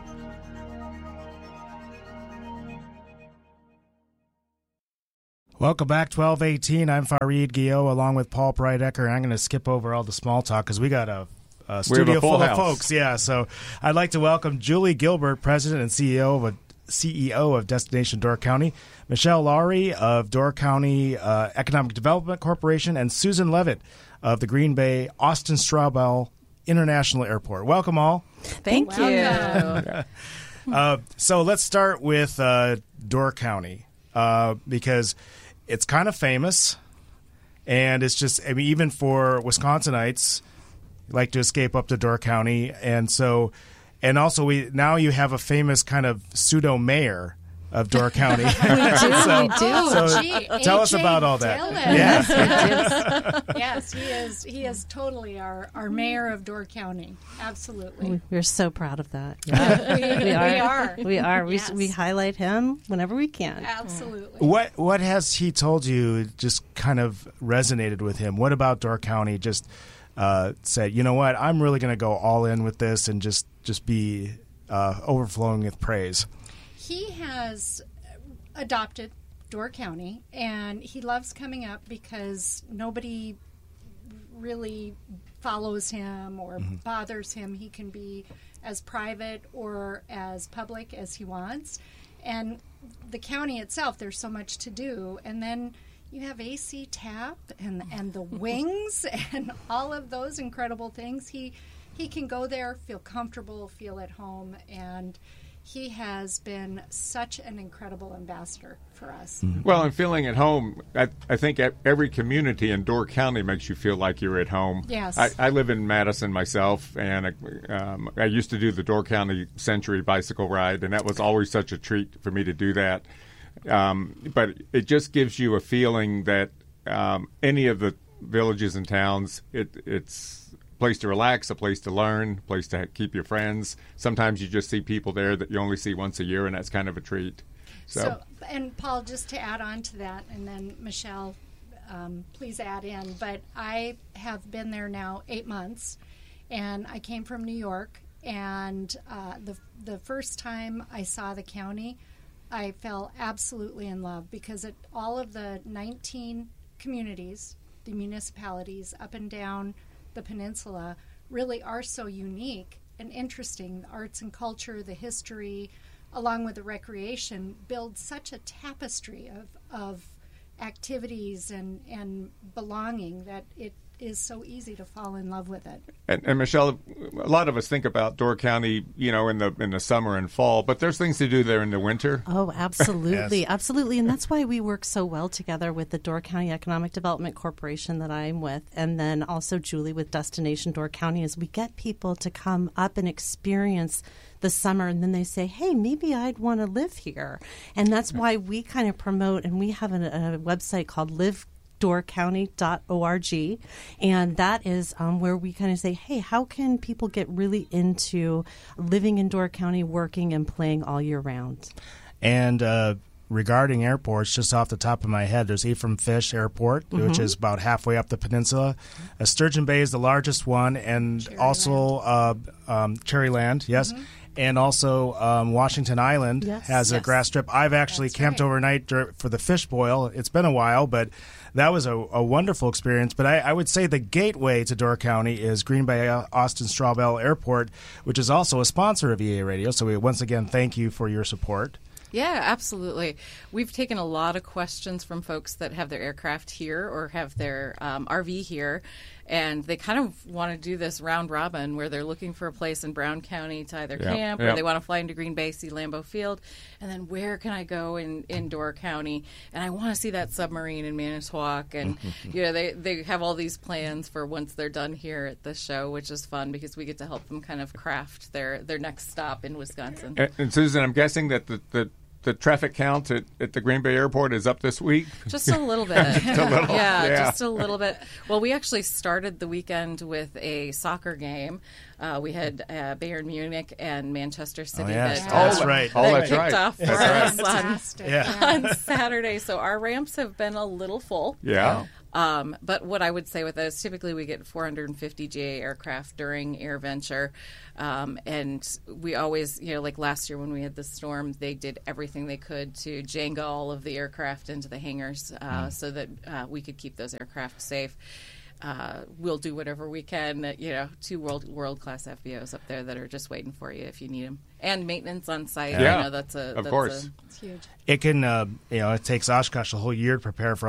[SPEAKER 1] Welcome back, twelve eighteen. I'm Fareed Guillot along with Paul Breidecker. I'm going to skip over all the small talk because we got a, a studio
[SPEAKER 3] a full
[SPEAKER 1] full
[SPEAKER 3] house.
[SPEAKER 1] of folks. Yeah, so I'd like to welcome Julie Gilbert, President and C E O of a C E O of Destination Door County, Michelle Lowry of Door County uh, Economic Development Corporation, and Susan Levitt of the Green Bay Austin Straubel International Airport. Welcome all.
[SPEAKER 16] Thank you.
[SPEAKER 1] uh, so let's start with uh, Door County uh, because it's kind of famous, and it's just, I mean, even for Wisconsinites, like to escape up to Door County, and so... And also, we now you have a famous kind of pseudo mayor of Door County.
[SPEAKER 16] we do.
[SPEAKER 1] so,
[SPEAKER 16] we do.
[SPEAKER 1] So
[SPEAKER 16] Gee,
[SPEAKER 1] tell
[SPEAKER 16] A
[SPEAKER 1] us
[SPEAKER 16] J
[SPEAKER 1] about all that.
[SPEAKER 16] Dillon.
[SPEAKER 1] Yes.
[SPEAKER 16] yes. yes, he is. He is totally our, our mayor of Door County. Absolutely.
[SPEAKER 17] We're so proud of that.
[SPEAKER 16] Yeah. we,
[SPEAKER 17] we, are.
[SPEAKER 16] we are.
[SPEAKER 17] We are. We,
[SPEAKER 16] Yes.
[SPEAKER 17] we highlight him whenever we can.
[SPEAKER 16] Absolutely.
[SPEAKER 1] What What has he told you just kind of resonated with him? What about Door County just uh, said, you know what, I'm really going to go all in with this and just, just be uh, overflowing with praise?
[SPEAKER 16] He has adopted Door County, and he loves coming up because nobody really follows him or mm-hmm. bothers him. He can be as private or as public as he wants. And the county itself, there's so much to do. And then you have A C Tap and and the wings and all of those incredible things. He he can go there, feel comfortable, feel at home, and he has been such an incredible ambassador for us.
[SPEAKER 3] Well, and feeling at home, I, I think every community in Door County makes you feel like you're at home.
[SPEAKER 16] Yes.
[SPEAKER 3] I, I live in Madison myself, and um, I used to do the Door County Century bicycle ride, and that was always such a treat for me to do that. Um, but it just gives you a feeling that um, any of the villages and towns, it, it's a place to relax, a place to learn, a place to keep your friends. Sometimes you just see people there that you only see once a year, and that's kind of a treat. So,
[SPEAKER 16] so and Paul, just to add on to that, and then Michelle, um, please add in, but I have been there now eight months, and I came from New York, and uh, the the first time I saw the county, I fell absolutely in love because it, all of the nineteen communities, the municipalities up and down the peninsula really are so unique and interesting. The arts and culture, the history, along with the recreation, build such a tapestry of, of activities and, and belonging that it is so easy to fall in love with it.
[SPEAKER 3] And, and Michelle, a lot of us think about Door County, you know, in the in the summer and fall, but there's things to do there in the winter.
[SPEAKER 17] Oh, absolutely,
[SPEAKER 3] Yes.
[SPEAKER 17] absolutely, and that's why we work so well together with the Door County Economic Development Corporation that I'm with, and then also Julie with Destination Door County. Is we get people to come up and experience the summer, and then they say, hey, maybe I'd want to live here. And that's why we kind of promote, and we have a, a website called live door county dot org, and that is um, where we kind of say, hey, how can people get really into living in Door County, working and playing all year round?
[SPEAKER 1] And uh, regarding airports, just off the top of my head, there's Ephraim Fish Airport,
[SPEAKER 17] Mhm.
[SPEAKER 1] which is about halfway up the peninsula. Uh, Sturgeon Bay is the largest one, and also uh, um, Cherryland, yes.
[SPEAKER 16] Mm-hmm.
[SPEAKER 1] And also um, Washington Island
[SPEAKER 16] Yes.
[SPEAKER 1] has a
[SPEAKER 16] Yes.
[SPEAKER 1] grass strip. I've actually
[SPEAKER 16] That's
[SPEAKER 1] camped
[SPEAKER 16] right.
[SPEAKER 1] overnight dur- for the fish boil. It's been a while, but that was a, a wonderful experience. But I, I would say the gateway to Door County is Green Bay uh, Austin Straubel Airport, which is also a sponsor of E A Radio. So we once again thank you for your support.
[SPEAKER 18] Yeah, absolutely. We've taken a lot of questions from folks that have their aircraft here or have their um, R V here. And they kind of want to do this round robin where they're looking for a place in Brown County to either
[SPEAKER 3] Yep,
[SPEAKER 18] camp
[SPEAKER 3] yep.
[SPEAKER 18] or they want to fly into Green Bay, see Lambeau Field, and then where can I go in, in Door County? And I want to see that submarine in Manitowoc. And you know, they they have all these plans for once they're done here at the show, which is fun because we get to help them kind of craft their their next stop in Wisconsin.
[SPEAKER 3] And, and Susan, I'm guessing that the, the the traffic count at, at the Green Bay Airport is up this week?
[SPEAKER 18] Just a little bit.
[SPEAKER 3] Just a little,
[SPEAKER 18] yeah,
[SPEAKER 3] yeah.
[SPEAKER 18] just a little bit. Well, we actually started the weekend with a soccer game. Uh, we had uh, Bayern Munich and Manchester City.
[SPEAKER 1] Oh, yeah.
[SPEAKER 18] that,
[SPEAKER 1] Oh, that's
[SPEAKER 18] uh,
[SPEAKER 1] right.
[SPEAKER 18] that
[SPEAKER 1] Oh, that's
[SPEAKER 18] kicked
[SPEAKER 1] right.
[SPEAKER 18] off for
[SPEAKER 1] That's
[SPEAKER 18] us
[SPEAKER 1] right.
[SPEAKER 18] on,
[SPEAKER 16] Fantastic.
[SPEAKER 1] Yeah.
[SPEAKER 18] on Saturday. So our ramps have been a little full.
[SPEAKER 3] Yeah.
[SPEAKER 18] Um, but what I would say with this, typically we get four hundred fifty G A aircraft during AirVenture. Um, and we always, you know, like last year when we had the storm, they did everything they could to Jenga all of the aircraft into the hangars uh,
[SPEAKER 3] Mm.
[SPEAKER 18] so that uh, we could keep those aircraft safe. Uh, we'll do whatever we can. You know, two world world class F B Os up there that are just waiting for you if you need them, and maintenance on site.
[SPEAKER 3] Yeah,
[SPEAKER 18] you know, that's a
[SPEAKER 3] of
[SPEAKER 18] that's
[SPEAKER 3] course.
[SPEAKER 18] a,
[SPEAKER 16] It's huge.
[SPEAKER 1] It can, uh, you know, it takes Oshkosh a whole year to prepare for